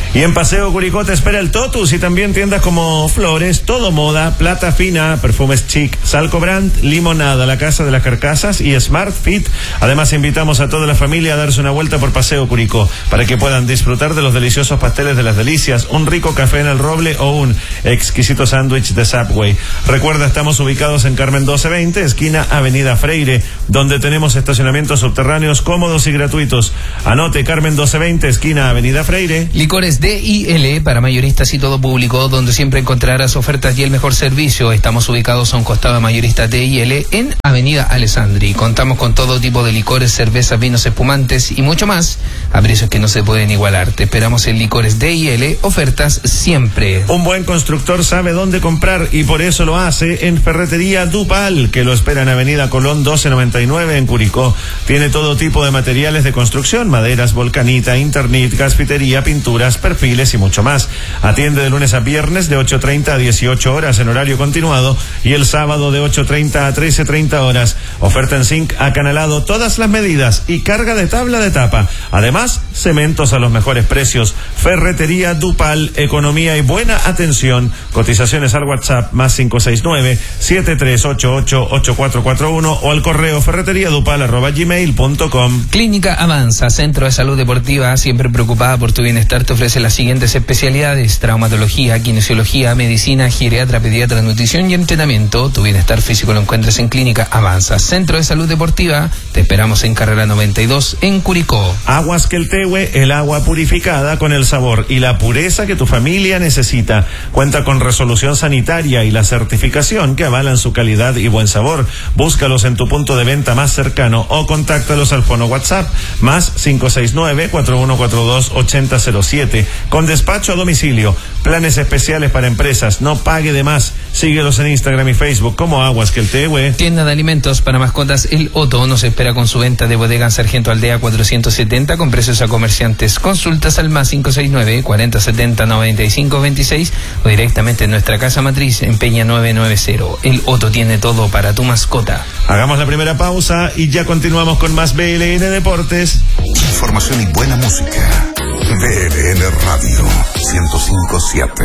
Y en Paseo Curicó te espera el Totus y también tiendas como Flores, Todo Moda, Plata Fina, Perfumes Chic, Salco Brand, Limonada, La Casa de las Carcasas y Smart Fit. Además invitamos a toda la familia a darse una vuelta por Paseo Curicó para que puedan disfrutar de los deliciosos pasteles de las delicias, un rico café en el roble o un exquisito sándwich de Subway. Recuerda, estamos ubicados en Carmen doce veinte, esquina Avenida Freire, donde tenemos estacionamientos subterráneos cómodos y gratuitos. Anote, Carmen doce veinte, esquina Avenida Freire. Licores D I L para mayoristas y todo público, donde siempre encontrarás ofertas y el mejor servicio. Estamos ubicados a un costado de mayorista D I L en Avenida Alessandri. Contamos con todo tipo de licores, cervezas, vinos espumantes y mucho más a precios que no se pueden igualar. Te esperamos en Licores D I L, ofertas siempre. Un buen constructor sabe dónde comprar y por eso lo hace en Ferretería Dupal, que lo espera en Avenida Colón doce noventa y nueve en Curicó. Tiene todo tipo de materiales de construcción, maderas, volcanita, internet, gasfitería, pinturas, perfiles y mucho más. Atiende de lunes a viernes de ocho treinta a dieciocho horas en horario continuado y el sábado de ocho treinta a trece treinta horas. Oferta en zinc acanalado, todas las medidas y carga de tabla de tapa. Además, cementos a los mejores precios. Ferretería Dupal, economía y buena atención. Cotizaciones al WhatsApp más cinco seis nueve, siete tres ocho ocho, ocho cuatro cuatro uno o al correo ferreteriadupal arroba gmail punto com. Clínica Avanza, Centro de Salud Deportiva, siempre preocupada por tu bienestar, te ofrece las siguientes especialidades: traumatología, kinesiología, medicina, geriatra, pediatra, nutrición y entrenamiento. Tu bienestar físico lo encuentras en Clínica Avanza, Centro de Salud Deportiva. Te esperamos en Carrera noventa y dos en Curicó. Aguas Queltehue, el agua purificada con el sabor y la pureza que tu familia necesita. Cuenta con resolución sanitaria y la certificación que avalan su calidad y buen sabor. Búscalos en tu punto de venta más cercano o contáctalos al fono WhatsApp más cinco seis nueve, cuatro uno cuatro dos, ocho cero cero siete con despacho a domicilio. Planes especiales para empresas, no pague de más. Síguelos en Instagram y Facebook como Aguas Queltehue. Tienda de alimentos para mascotas El Otto nos espera con su venta de bodega en Sargento Aldea cuatrocientos setenta con precios a comerciantes. Consultas al más cinco seis nueve, cuarenta setenta, noventa y cinco veintiséis o directamente en nuestra casa matriz en Peña novecientos noventa. El Otto tiene todo para tu mascota. Hagamos la primera pausa y ya continuamos con más B L N Deportes. Información y buena música. B L N Radio ciento cinco punto siete.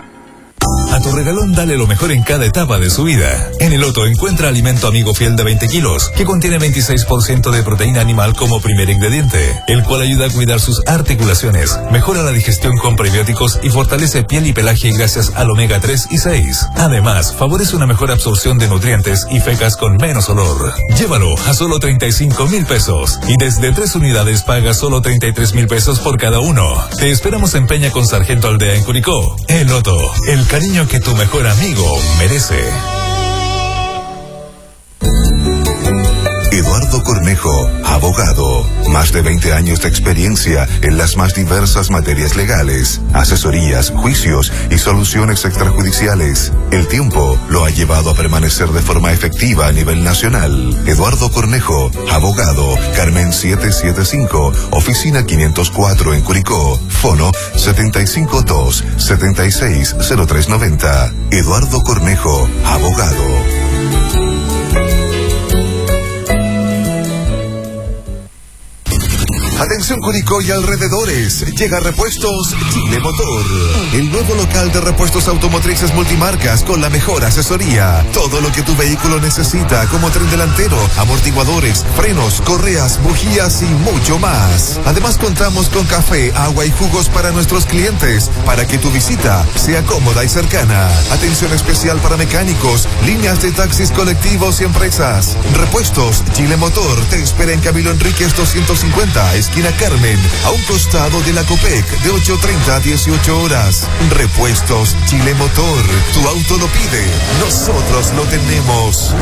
A tu regalón dale lo mejor en cada etapa de su vida. En el Otto encuentra alimento amigo fiel de veinte kilos, que contiene veintiséis por ciento de proteína animal como primer ingrediente, el cual ayuda a cuidar sus articulaciones, mejora la digestión con prebióticos y fortalece piel y pelaje gracias al omega tres y seis. Además, favorece una mejor absorción de nutrientes y fecas con menos olor. Llévalo a solo treinta y cinco mil pesos y desde tres unidades paga solo treinta y tres mil pesos por cada uno. Te esperamos en Peña con Sargento Aldea en Curicó. El Otto, el cariño que tu mejor amigo merece. Eduardo Cornejo, abogado. Más de veinte años de experiencia en las más diversas materias legales, asesorías, juicios y soluciones extrajudiciales. El tiempo lo ha llevado a permanecer de forma efectiva a nivel nacional. Eduardo Cornejo, abogado. Carmen setecientos setenta y cinco, oficina quinientos cuatro en Curicó. Fono setenta y cinco dos, setenta y seis cero tres noventa. Eduardo Cornejo, abogado. Atención Curicó y alrededores, llega Repuestos Chile Motor, el nuevo local de repuestos automotrices multimarcas con la mejor asesoría. Todo lo que tu vehículo necesita, como tren delantero, amortiguadores, frenos, correas, bujías y mucho más. Además contamos con café, agua y jugos para nuestros clientes, para que tu visita sea cómoda y cercana. Atención especial para mecánicos, líneas de taxis colectivos y empresas. Repuestos Chile Motor te espera en Camilo Enríquez doscientos cincuenta, esquina Carmen, a un costado de la Copec, de ocho treinta a dieciocho horas. Repuestos Chile Motor, tu auto lo pide, nosotros lo tenemos.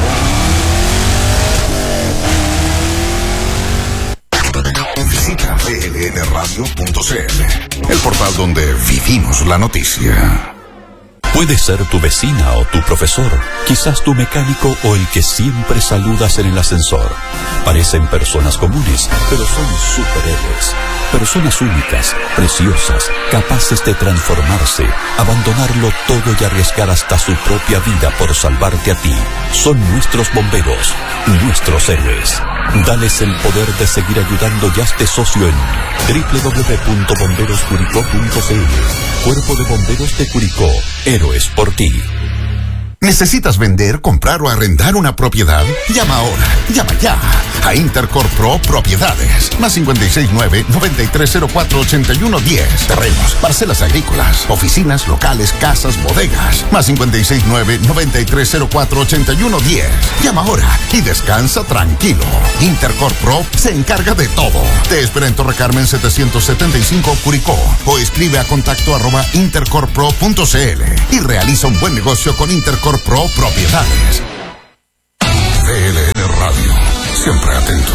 Visita b l n radio punto c l, el portal donde vivimos la noticia. Puede ser tu vecina o tu profesor, quizás tu mecánico o el que siempre saludas en el ascensor. Parecen personas comunes, pero son superhéroes. Personas únicas, preciosas, capaces de transformarse, abandonarlo todo y arriesgar hasta su propia vida por salvarte a ti. Son nuestros bomberos, nuestros héroes. Dales el poder de seguir ayudando y hazte socio en doble u doble u doble u punto bomberos curicó punto c l. Cuerpo de Bomberos de Curicó, héroes por ti. ¿Necesitas vender, comprar o arrendar una propiedad? Llama ahora, llama ya a Intercorp Pro Propiedades. Más cinco seis nueve, nueve tres cero cuatro, ocho uno uno cero. Terrenos, parcelas agrícolas, oficinas, locales, casas, bodegas. Más cinco seis nueve, nueve tres cero cuatro, ocho uno uno cero. Llama ahora y descansa tranquilo. Intercorp Pro se encarga de todo. Te espera en Torre Carmen setecientos setenta y cinco Curicó o escribe a contacto arroba intercorpro punto c l y realiza un buen negocio con Intercorp Pro Propiedades. V L N Radio, siempre atentos.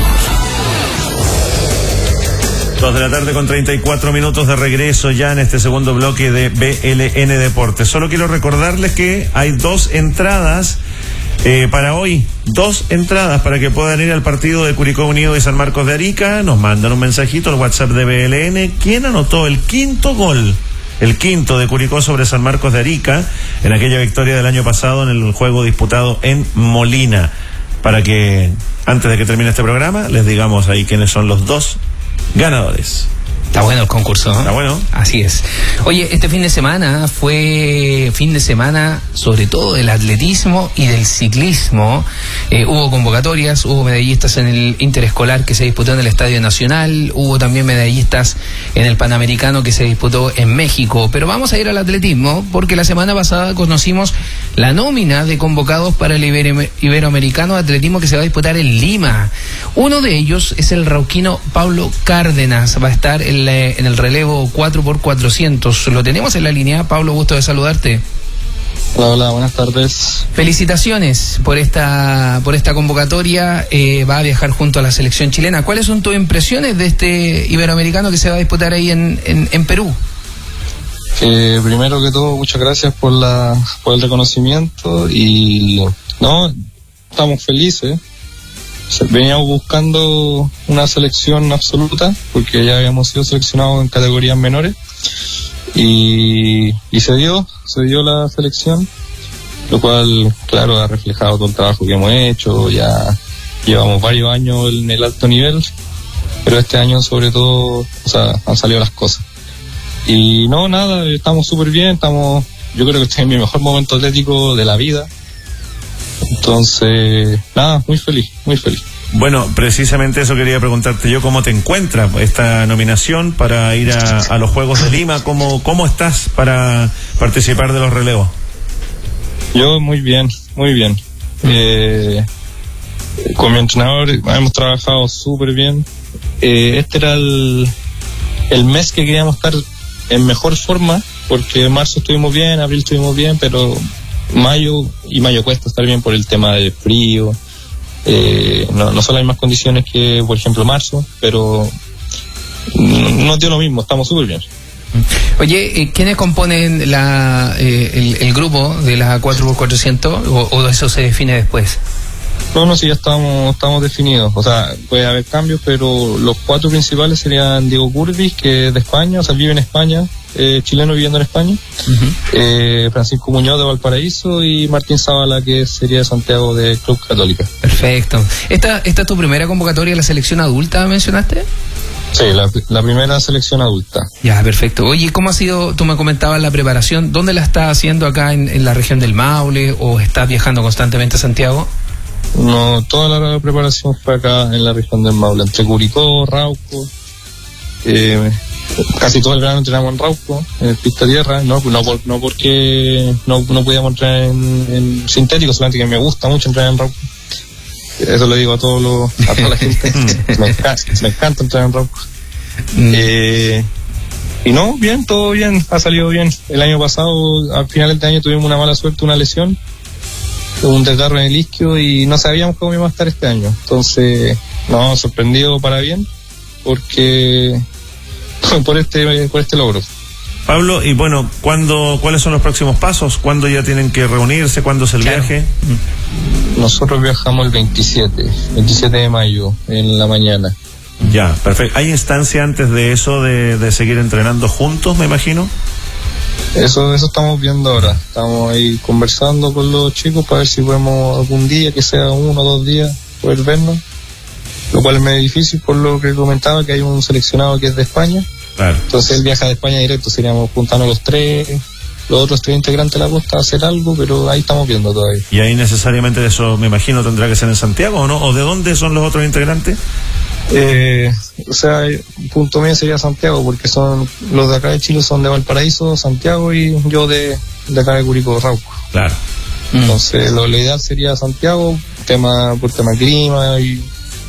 Dos de la tarde con treinta y cuatro minutos de regreso ya en este segundo bloque de V L N Deportes. Solo quiero recordarles que hay dos entradas eh, para hoy, dos entradas para que puedan ir al partido de Curicó Unido y San Marcos de Arica. Nos mandan un mensajito al WhatsApp de V L N. ¿Quién anotó el quinto gol? El quinto de Curicó sobre San Marcos de Arica en aquella victoria del año pasado en el juego disputado en Molina. Para que antes de que termine este programa les digamos ahí quiénes son los dos ganadores. Está bueno el concurso, ¿no? Está bueno. Así es. Oye, este fin de semana fue fin de semana sobre todo del atletismo y del ciclismo. Eh, hubo convocatorias, hubo medallistas en el interescolar que se disputó en el Estadio Nacional, hubo también medallistas en el Panamericano que se disputó en México. Pero vamos a ir al atletismo porque la semana pasada conocimos la nómina de convocados para el Ibero- Iberoamericano de Atletismo que se va a disputar en Lima. Uno de ellos es el rauquino Pablo Cárdenas. Va a estar en, la, en el relevo cuatro por cuatrocientos. Lo tenemos en la línea. Pablo, gusto de saludarte. Hola, hola, buenas tardes. Felicitaciones por esta por esta convocatoria. Eh, va a viajar junto a la selección chilena. ¿Cuáles son tus impresiones de este Iberoamericano que se va a disputar ahí en, en, en Perú? Eh, primero que todo, muchas gracias por la por el reconocimiento y no, estamos felices. Veníamos buscando una selección absoluta porque ya habíamos sido seleccionados en categorías menores y, y se dio, se dio la selección, lo cual, claro, ha reflejado todo el trabajo que hemos hecho. Ya llevamos varios años en el alto nivel, pero este año sobre todo, o sea, han salido las cosas. Y no, nada, estamos súper bien, estamos, yo creo que estoy en mi mejor momento atlético de la vida. Entonces, nada, muy feliz, muy feliz. Bueno, precisamente eso quería preguntarte yo, ¿cómo te encuentras esta nominación para ir a, a los Juegos de Lima? ¿Cómo, cómo estás para participar de los relevos? Yo muy bien, muy bien. Eh, con mi entrenador hemos trabajado súper bien. Eh, este era el, el mes que queríamos estar en mejor forma, porque en marzo estuvimos bien, abril estuvimos bien, pero mayo y mayo cuesta estar bien por el tema del frío. Eh, no, no son las mismas condiciones que, por ejemplo, marzo, pero no, no dio lo mismo, estamos súper bien. Oye, eh, ¿quiénes componen la, eh, el, el grupo de la cuatro por cuatrocientos o, o eso se define después? No, no, sí, ya estamos, estamos definidos. O sea, puede haber cambios, pero los cuatro principales serían Diego Curvis, que es de España, o sea, vive en España, eh, chileno viviendo en España, uh-huh. eh, Francisco Muñoz de Valparaíso y Martín Zavala, que sería de Santiago de Club Católica. Perfecto. ¿Esta, esta es tu primera convocatoria a la selección adulta, mencionaste? Sí, la, la primera selección adulta. Ya, perfecto. Oye, ¿cómo ha sido, tú me comentabas, la preparación? ¿Dónde la estás haciendo acá en, en la región del Maule o estás viajando constantemente a Santiago? No, toda la preparación fue acá en la región del Maule, entre Curicó, Rauco, eh, casi todo el verano entrenamos en Rauco, en el pista tierra, no, no, por, no porque no, no podíamos entrar en, en sintético, solamente que me gusta mucho entrar en Rauco. Eso le digo a todos los, a toda la gente, me, encanta, me encanta entrar en Rauco. Mm. Eh, y no, bien, todo bien, ha salido bien. El año pasado, al final del año tuvimos una mala suerte, una lesión, un desgarro en el isquio y no sabíamos cómo iba a estar este año. Entonces, no, sorprendido para bien, porque por este por este logro. Pablo, y bueno, ¿cuándo, ¿cuáles son los próximos pasos? ¿Cuándo ya tienen que reunirse? ¿Cuándo es el claro. viaje? Nosotros viajamos el veintisiete, veintisiete de mayo, en la mañana. Ya, perfecto. ¿Hay instancia antes de eso de, de seguir entrenando juntos, me imagino? Eso, eso estamos viendo ahora. Estamos ahí conversando con los chicos para ver si podemos algún día, que sea uno o dos días, poder vernos. Lo cual es medio difícil por lo que comentaba, que hay un seleccionado que es de España. Claro. Entonces él viaja de España directo, seríamos juntando los tres, los otros tres integrantes de la costa a hacer algo, pero ahí estamos viendo todavía. ¿Y ahí necesariamente eso, me imagino, tendrá que ser en Santiago o no? ¿O de dónde son los otros integrantes? Eh, o sea, punto medio sería Santiago, porque son los de acá de Chile son de Valparaíso, Santiago, y yo de, de acá de Curicó, Rauco. Claro. Entonces lo, lo ideal sería Santiago, tema por tema clima y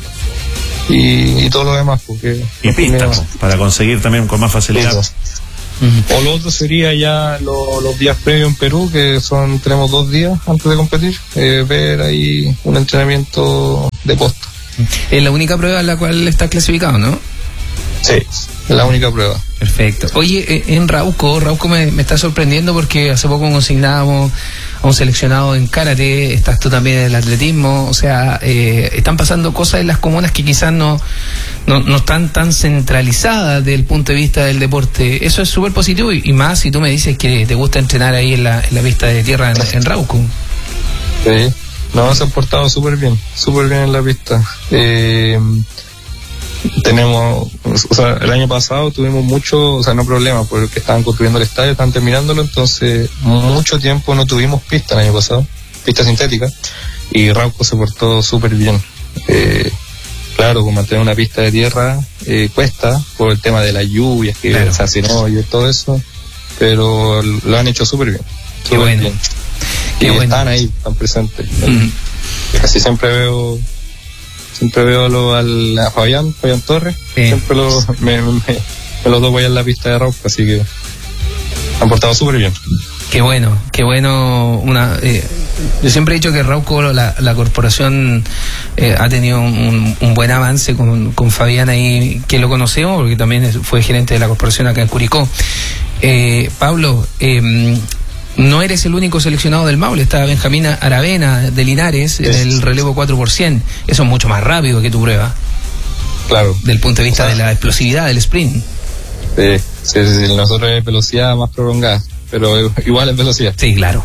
Y, y todo lo demás, porque y pistas para conseguir también con más facilidad. Uh-huh. O lo otro sería ya lo, los días previos en Perú, que son tenemos dos días antes de competir, eh, ver ahí un entrenamiento de posta. Es la única prueba en la cual está clasificado, ¿no? Sí, es la única prueba. Perfecto. Oye, en Rauco, Rauco me, me está sorprendiendo porque hace poco consignábamos a un seleccionado en karate, estás tú también en el atletismo, o sea, eh, están pasando cosas en las comunas que quizás no, no, no están tan centralizadas desde el punto de vista del deporte. Eso es súper positivo y, y más si tú me dices que te gusta entrenar ahí en la, en la pista de tierra en, en Rauco. Sí, no, se han portado súper bien, súper bien en la pista. Eh... Tenemos, o sea, el año pasado tuvimos mucho, o sea, no problemas, porque estaban construyendo el estadio, estaban terminándolo, entonces mucho tiempo no tuvimos pista el año pasado, pista sintética, y Rauco se portó súper bien. Eh, claro, con mantener una pista de tierra eh, cuesta, por el tema de las lluvias, que claro. se hacen hoyos y todo eso, pero lo han hecho súper bien. Qué bueno. Bien. Qué y bueno. Están ahí, están presentes. Mm. Casi siempre veo Siempre veo lo, al, a Fabián, Fabián Torres, sí. siempre lo, me, me, me los doy allá en la pista de Rauco, así que han portado súper bien. Qué bueno, qué bueno. Una, eh, yo siempre he dicho que Rauco, la, la corporación, eh, ha tenido un, un buen avance con, con Fabián ahí, que lo conocemos, porque también fue gerente de la corporación acá en Curicó. Eh, Pablo, eh, no eres el único seleccionado del Maule, está Benjamín Aravena de Linares en el relevo cuatro por cien. Eso es mucho más rápido que tu prueba. Claro. Del punto de vista o sea, de la explosividad del sprint. Sí, sí, sí, nosotros es velocidad más prolongada, pero igual es velocidad. Sí, claro.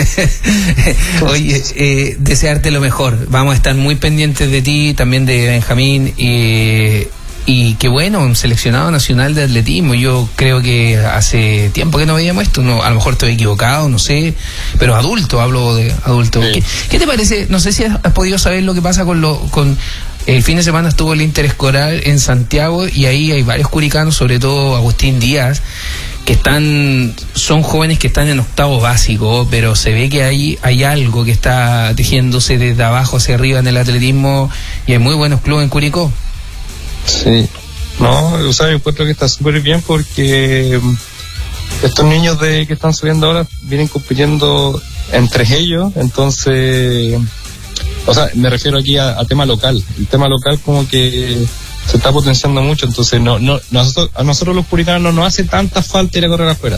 Oye, eh, desearte lo mejor. Vamos a estar muy pendientes de ti, también de Benjamín. Y, y qué bueno, un seleccionado nacional de atletismo. Yo creo que hace tiempo que no veíamos esto. No, a lo mejor estoy equivocado, no sé. Pero adulto, hablo de adulto. Sí. ¿Qué, ¿Qué te parece? No sé si has, has podido saber lo que pasa con lo con el fin de semana estuvo el interescolar en Santiago y ahí hay varios curicanos, sobre todo Agustín Díaz, que están, son jóvenes que están en octavo básico, pero se ve que hay, hay algo que está tejiéndose desde abajo hacia arriba en el atletismo y hay muy buenos clubes en Curicó. Sí, no, o sea, yo encuentro que está súper bien porque estos niños de que están subiendo ahora vienen compitiendo entre ellos, entonces, o sea, me refiero aquí a, a tema local. El tema local como que se está potenciando mucho, entonces no, no, nosotros, a nosotros los puritanos no nos hace tanta falta ir a correr afuera.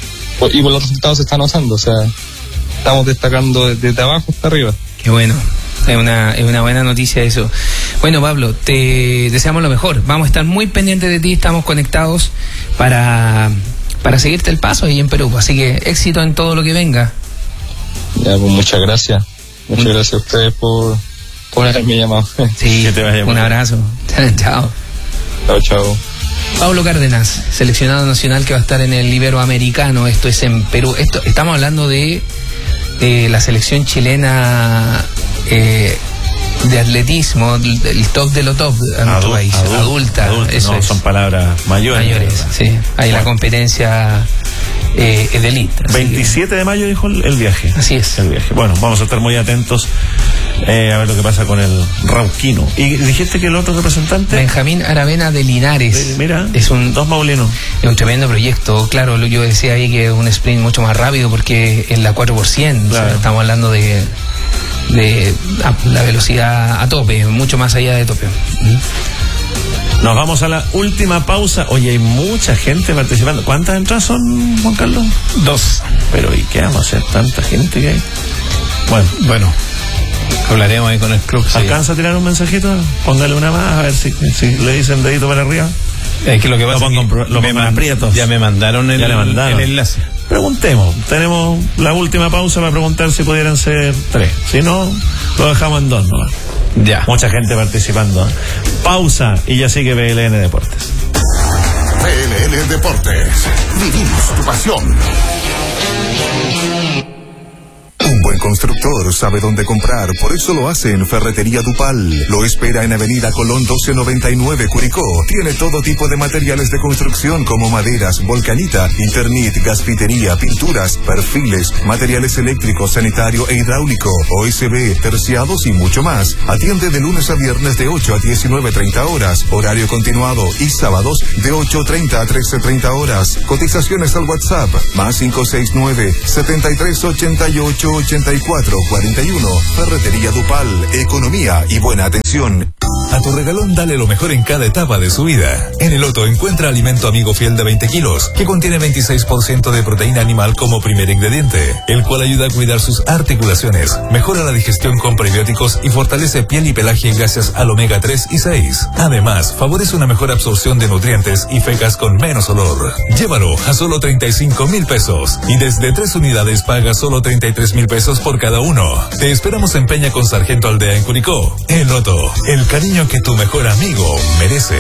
Y por los resultados se están notando, o sea, estamos destacando desde, desde abajo hasta arriba. Qué bueno. Es una, es una buena noticia eso. Bueno, Pablo, te deseamos lo mejor. Vamos a estar muy pendientes de ti, estamos conectados para, para seguirte el paso ahí en Perú. Así que éxito en todo lo que venga. Ya, pues muchas gracias. Muchas mm. gracias a ustedes por, por haberme llamado. Sí, que te vaya un abrazo. Chao. Chao, chao. Pablo Cárdenas, seleccionado nacional que va a estar en el Iberoamericano. Esto es en Perú. Esto, estamos hablando de eh, la selección chilena eh, de atletismo, el top de lo top en nuestro país, adulta, adulta, adulta eso no, es. Son palabras mayores. Mayores, sí. Ahí bueno. La competencia eh, es de elite. veintisiete que... de mayo dijo el, el viaje. Así es. El viaje. Bueno, vamos a estar muy atentos eh, a ver lo que pasa con el rauquino. ¿Y dijiste que el otro representante? Benjamín Aravena de Linares. Eh, mira, es un dos maulinos. Es un tremendo proyecto. Claro, yo decía ahí que es un sprint mucho más rápido porque en la cuatro por cien, claro. O sea, estamos hablando de de la velocidad a tope, mucho más allá de tope. ¿Mm? Nos vamos a la última pausa. Oye, hay mucha gente participando. ¿Cuántas entradas son, Juan Carlos? Dos. Pero ¿y qué vamos a hacer? ¿Tanta gente que hay? Bueno, bueno. Hablaremos ahí con el club. ¿Alcanza sí. a tirar un mensajito? Póngale una más, a ver si, si le dicen dedito para arriba. Es que lo que pasa lo pongo, es que lo me man, ya me mandaron el, ya le mandaron. el enlace. Preguntemos. Tenemos la última pausa para preguntar si pudieran ser tres. Si no, lo dejamos en dos, ¿no? Ya. Mucha gente participando. Pausa y ya sigue B L N Deportes. B L N Deportes. Vivimos tu pasión. Un buen constructor sabe dónde comprar, por eso lo hace en Ferretería Dupal. Lo espera en Avenida Colón doce noventa y nueve, Curicó. Tiene todo tipo de materiales de construcción como maderas, volcanita, Internet, gasfitería, pinturas, perfiles, materiales eléctricos, sanitario e hidráulico, O S B, terciados y mucho más. Atiende de lunes a viernes de ocho a diecinueve treinta horas, horario continuado, y sábados de ocho treinta a trece treinta horas. Cotizaciones al WhatsApp, más cinco seis nueve, setenta y tres ochenta y ocho ochenta y cuatro cuarenta y uno. Ferretería Dupal, economía y buena atención. A tu regalón dale lo mejor en cada etapa de su vida. En el Otto encuentra alimento amigo fiel de veinte kilos, que contiene veintiséis por ciento de proteína animal como primer ingrediente, el cual ayuda a cuidar sus articulaciones, mejora la digestión con prebióticos y fortalece piel y pelaje gracias al omega tres y seis. Además, favorece una mejor absorción de nutrientes y fecas con menos olor. Llévalo a solo treinta y cinco mil pesos y desde tres unidades paga solo treinta y tres mil pesos por cada uno. Te esperamos en Peña con Sargento Aldea en Curicó. El Otto, el cariño que tu mejor amigo merece.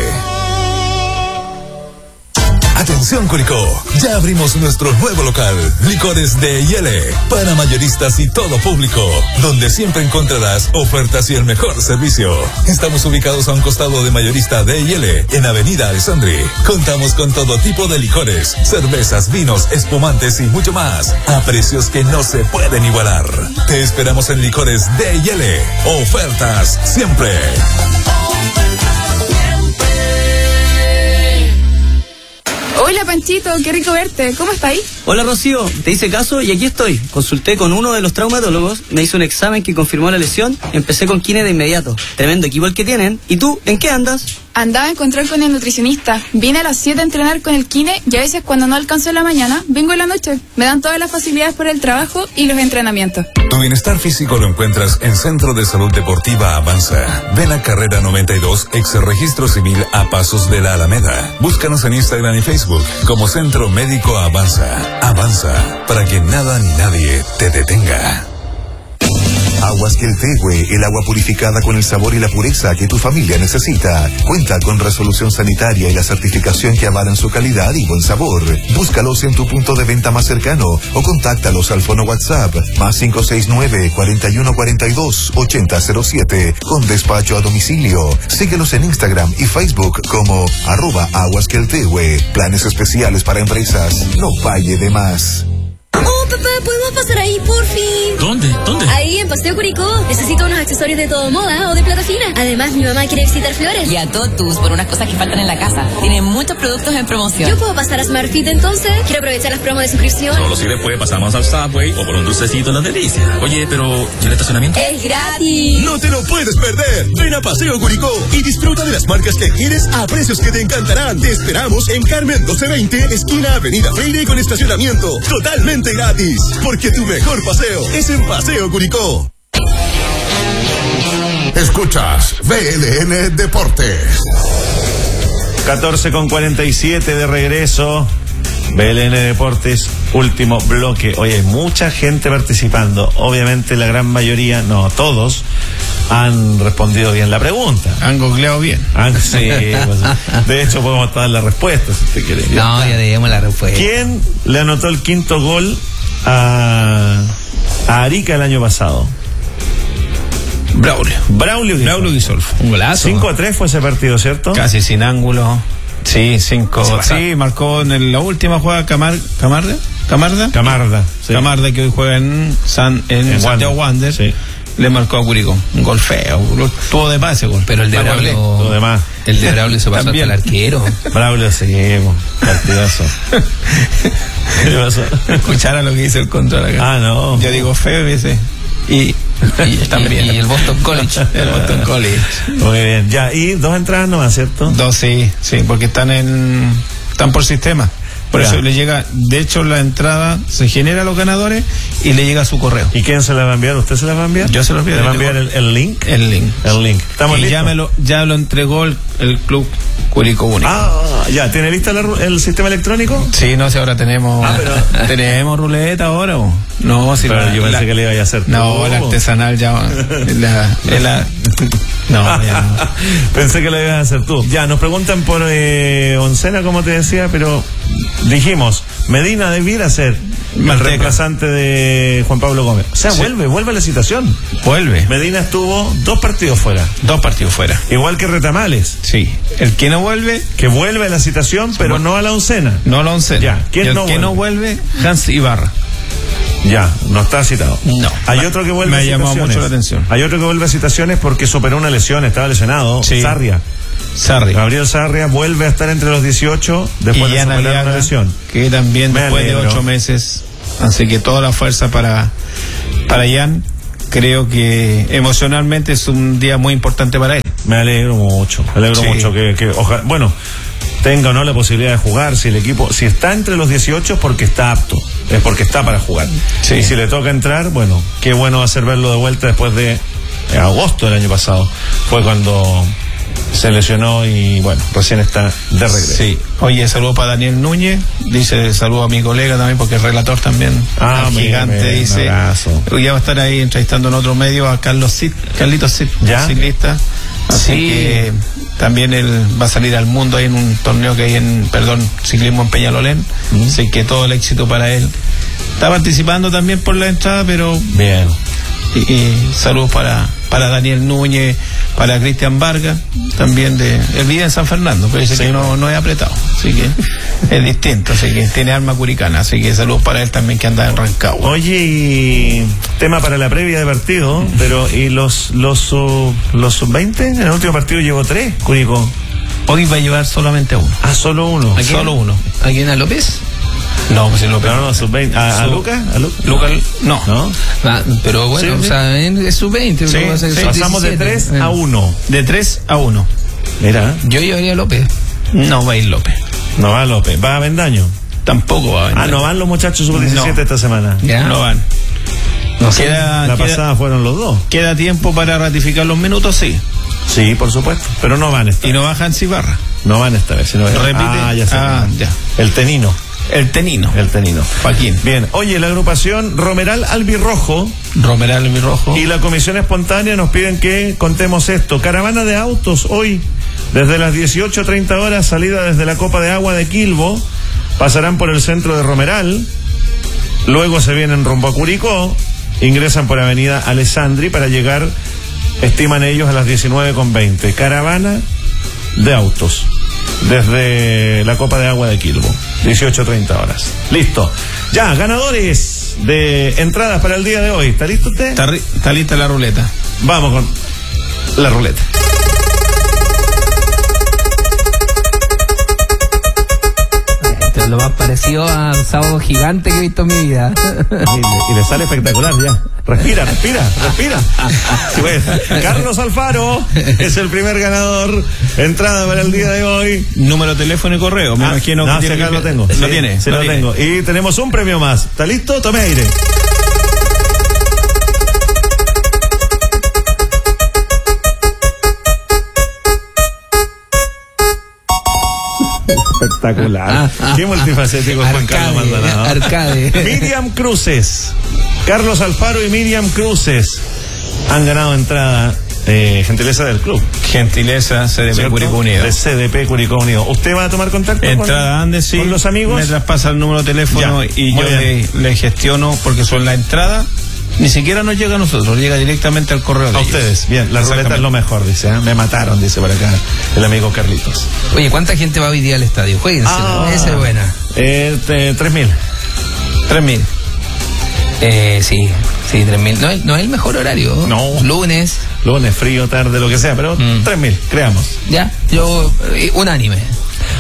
Atención Curicó, ya abrimos nuestro nuevo local, Licores de Yele, para mayoristas y todo público, donde siempre encontrarás ofertas y el mejor servicio. Estamos ubicados a un costado de Mayorista de Yele, en Avenida Alessandri. Contamos con todo tipo de licores, cervezas, vinos, espumantes y mucho más, a precios que no se pueden igualar. Te esperamos en Licores de Yele, ofertas siempre. Hola Panchito, qué rico verte. ¿Cómo está ahí? Hola Rocío, te hice caso y aquí estoy. Consulté con uno de los traumatólogos, me hizo un examen que confirmó la lesión, empecé con kine de inmediato. Tremendo equipo el que tienen. ¿Y tú, en qué andas? Andaba a encontrar con el nutricionista. Vine a las siete a entrenar con el kine y a veces cuando no alcanzo en la mañana, vengo en la noche. Me dan todas las facilidades por el trabajo y los entrenamientos. Tu bienestar físico lo encuentras en Centro de Salud Deportiva Avanza. Ven a Carrera noventa y dos, ex Registro Civil a pasos de la Alameda. Búscanos en Instagram y Facebook como Centro Médico Avanza. Avanza, para que nada ni nadie te detenga. Aguas Queltehue, el agua purificada con el sabor y la pureza que tu familia necesita. Cuenta con resolución sanitaria y la certificación que avalan su calidad y buen sabor. Búscalos en tu punto de venta más cercano o contáctalos al fono WhatsApp más cinco seis nueve, cuarenta y uno cuarenta y dos, ochenta cero siete con despacho a domicilio. Síguelos en Instagram y Facebook como arroba Aguas Queltehue. Planes especiales para empresas. No falle de más. Oh, papá, ¿podemos pasar ahí, por fin? ¿Dónde? ¿Dónde? Ahí, en Paseo Curicó. Necesito unos accesorios de todo moda o de plata fina. Además, mi mamá quiere visitar Flores. Y a Totus por unas cosas que faltan en la casa. Tienen muchos productos en promoción. ¿Yo puedo pasar a Smartfit entonces? Quiero aprovechar las promos de suscripción. Solo si después pasamos al Subway o por un dulcecito en la delicia. Oye, pero ¿y el estacionamiento? ¡Es gratis! ¡No te lo puedes perder! Ven a Paseo Curicó y disfruta de las marcas que quieres a precios que te encantarán. Te esperamos en Carmen doce veinte, esquina Avenida Freire con estacionamiento. Totalmente gratis. Porque tu mejor paseo es en Paseo Curicó. Escuchas B L N Deportes. catorce con cuarenta y siete de regreso. B L N Deportes, último bloque. Oye, hay mucha gente participando. Obviamente la gran mayoría, no todos, han respondido bien la pregunta. Han googleado bien. Han, sí, pues, de hecho podemos dar la respuesta si usted quiere. No, ya digamos la respuesta. ¿Quién le anotó el quinto gol a, a Arica el año pasado? Braulio. Braulio Guisolf. Braulio Guisolf. Un golazo. cinco a tres fue ese partido, ¿cierto? Casi sin ángulo. Sí, cinco. Sí, marcó en el, la última jugada Camar, Camarda. Camarda. Camarda. Sí. Camarda, que hoy juega en, San, en, en Santiago Wander. Sí. Le marcó a Curicó. Un gol feo. Tuvo de más ese gol. Pero el de Braulio. Todo de más. El de Braulio se pasó hasta el arquero. Braulio se llevó. Partidazo. ¿Qué pasó? Escuchara lo que dice el control acá. Ah, no. Yo digo feo ese. Y Y, también. Y, y el Boston College. El Boston College. Muy bien, ya, y dos entradas no, ¿cierto? Dos, sí, sí, porque están en, están por sistema. Por Ya. eso le llega, de hecho la entrada se genera a los ganadores y le llega a su correo. ¿Y quién se la va a enviar? ¿Usted se la va a enviar? Yo se lo envío. ¿Le va a enviar el, el link? El link. El link. ¿Estamos y listos? ya, me lo, ya lo entregó el, el club Curicó Único. Ah, ya, ¿tiene lista la ru- el sistema electrónico? Sí, no sé, ahora tenemos. Ah, pero- ¿Tenemos ruleta ahora o? No, si Pero la- yo pensé la- que le iba a hacer No, todo. la artesanal ya. La, la- no, ya no. Pensé que lo ibas a hacer tú. Ya, nos preguntan por eh, Oncena, como te decía, pero dijimos, Medina debiera ser el Manteca. reemplazante de Juan Pablo Gómez. O sea, Sí. vuelve, vuelve a la citación. Vuelve. Medina estuvo dos partidos fuera. Dos partidos fuera. Igual que Retamales, Sí. El que no vuelve, que vuelve a la citación, pero no a la oncena. no lo once. Ya, ¿quién Y el no que no vuelve, Hans Ibarra. Ya, no está citado. No. Hay otro que vuelve Me a ha llamado citaciones. mucho la atención. Hay otro que vuelve a citaciones porque superó una lesión, estaba lesionado. Sí. Sarria. Sarri. Gabriel Sarria vuelve a estar entre los dieciocho después y de Jan superar una Aliaga, lesión. que también Me después alegro. de ocho meses. Así que toda la fuerza para, para Jan. Creo que emocionalmente es un día muy importante para él. Me alegro mucho, me alegro Sí. mucho que, que ojalá, bueno, tenga o no la posibilidad de jugar. Si el equipo, si está entre los dieciocho es porque está apto, es porque está para jugar. Sí. Y si le toca entrar, bueno, qué bueno va a ser verlo de vuelta después de eh, agosto del año pasado. Fue cuando se lesionó y bueno, recién está de regreso. Sí. Oye, saludo para Daniel Núñez. Dice saludo a mi colega también, porque es relator también. Ah, al mira, gigante, mira, un dice. abrazo. Hoy ya va a estar ahí entrevistando en otro medio a Carlos Cid, Carlitos Cid, ¿Ya? ciclista. Así Sí. que también él va a salir al mundo ahí en un torneo que hay en, perdón, ciclismo en Peñalolén. Mm. Así que todo el éxito para él. Está participando también por la entrada, pero Bien. y, y saludos para, para Daniel Núñez, para Cristian Vargas, también de. Él vive en San Fernando, pero dice Sí. que no, no es apretado, así que es distinto, así que tiene alma curicana, así que saludos para él también que anda en Rancagua. Oye, y tema para la previa de partido, pero ¿y los los sub, los sub veinte? En el último partido llevó tres, Curicó. Hoy va a llevar solamente uno. Ah, solo uno. ¿A quién? Solo uno. ¿A quién? ¿A López? No, pues si lo No, no, sub veinte. ¿A, a Sub- Lucas? ¿A Lucas? Lucas, no. ¿No? Ah, pero bueno, Sí, o sí. sea, es sub veinte. Sí, luego va a ser sí, sub Pasamos de diecisiete. tres a uno. De tres a uno. Mira, Yo llevaría a López. No va a ir López. no va López, va a Vendaño. Tampoco va a venir. Ah, no van los muchachos sub diecisiete No. esta semana. Ya. No van. No sé. Queda, La queda- pasada fueron los dos. queda tiempo para ratificar los minutos, sí. Sí, por supuesto. Pero no van esta Y no va Hans Ibarra. No van esta vez. Sino Repite. Ah, ya sé. Ah, ya. El Tenino. El Tenino. El Tenino. Joaquín. Bien. Oye, la agrupación Romeral Albirrojo Romeral mi rojo. y la Comisión Espontánea nos piden que contemos esto. Caravana de autos hoy, desde las dieciocho treinta horas, salida desde la Copa de Agua de Quilbo, pasarán por el centro de Romeral, luego se vienen rumbo a Curicó, ingresan por Avenida Alessandri para llegar, estiman ellos, a las diecinueve con veinte. Caravana de autos, desde la Copa de Agua de Quilbo, dieciocho treinta horas. Listo. Ya, ganadores de entradas para el día de hoy. ¿Está listo usted? Está, ri- está lista la ruleta. Vamos con la ruleta. Esto es lo más parecido a un sábado gigante que he visto en mi vida. Y le, y le sale espectacular ya. Respira, respira, respira. Pues, Carlos Alfaro es el primer ganador. Entrada para el día de hoy. Número, teléfono y correo. Me Ah, imagino no, que si tiene acá que- lo tengo. Lo Sí, tiene. sí, lo tiene. tengo. Y tenemos un premio más. ¿Está listo? Tome aire. Espectacular. Qué multifacético Juan Carlos Maldonado. Arcade. Miriam Cruces. Carlos Alfaro y Miriam Cruces han ganado entrada. Eh, gentileza del club. Gentileza, C D P ¿Cierto? Curicó Unido. De C D P Curicó Unido. ¿Usted va a tomar contacto Entrada con, Andes, sí. con los amigos? Me traspasa el número de teléfono Ya, y muy yo le, bien. le gestiono, porque son la entrada. Ni siquiera nos llega a nosotros, llega directamente al correo de A ellos. ustedes. Bien, la ruleta es lo mejor, dice. ¿eh? Me mataron, dice por acá el amigo Carlitos. Oye, ¿cuánta gente va hoy día al estadio? Jueguense. Ah. Esa es buena. Eh, te- tres mil. Tres mil. Eh, sí, sí, tres mil. No, es- no es el mejor horario. No. Lunes. Lunes, frío, tarde, lo que sea, pero Mm. tres mil, creamos. Ya, yo, eh, unánime.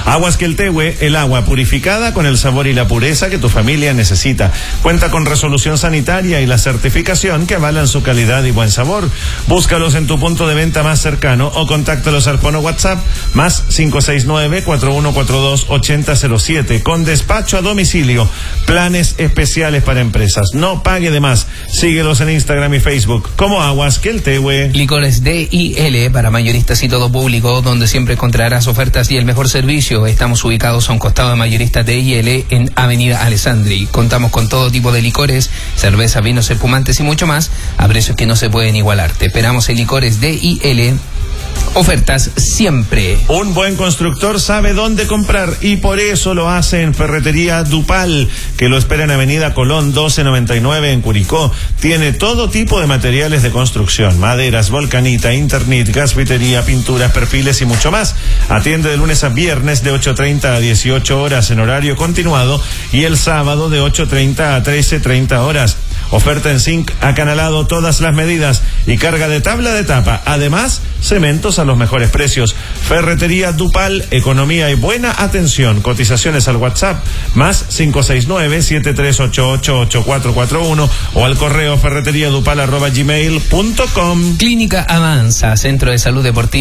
Aguas Queltehue, el agua purificada con el sabor y la pureza que tu familia necesita. Cuenta con resolución sanitaria y la certificación que avalan su calidad y buen sabor. Búscalos en tu punto de venta más cercano o contáctalos al fono WhatsApp más cinco seis nueve, cuatro uno cuatro dos, ocho cero cero siete con despacho a domicilio. Planes especiales para empresas. No pague de más. Síguelos en Instagram y Facebook como Aguas Queltehue. Licores D I L para mayoristas y todo público, donde siempre encontrarás ofertas y el mejor servicio. Estamos ubicados a un costado de mayoristas D I L en Avenida Alessandri. Contamos con todo tipo de licores, cerveza, vinos, espumantes y mucho más a precios que no se pueden igualar. Te esperamos en Licores D I L. Ofertas siempre. Un buen constructor sabe dónde comprar y por eso lo hace en Ferretería Dupal, que lo espera en Avenida Colón doce noventa y nueve en Curicó. Tiene todo tipo de materiales de construcción, maderas, volcanita, internet, gasfitería, pinturas, perfiles y mucho más. Atiende de lunes a viernes de ocho treinta a dieciocho horas en horario continuado y el sábado de ocho treinta a trece treinta horas. Oferta en zinc acanalado, todas las medidas y carga de tabla de tapa. Además, cementos a los mejores precios. Ferretería Dupal, economía y buena atención. Cotizaciones al WhatsApp más cinco seis nueve, siete tres ocho ocho, ocho cuatro cuatro uno o al correo ferreteriadupal arroba gmail punto com. Clínica Avanza, Centro de Salud Deportiva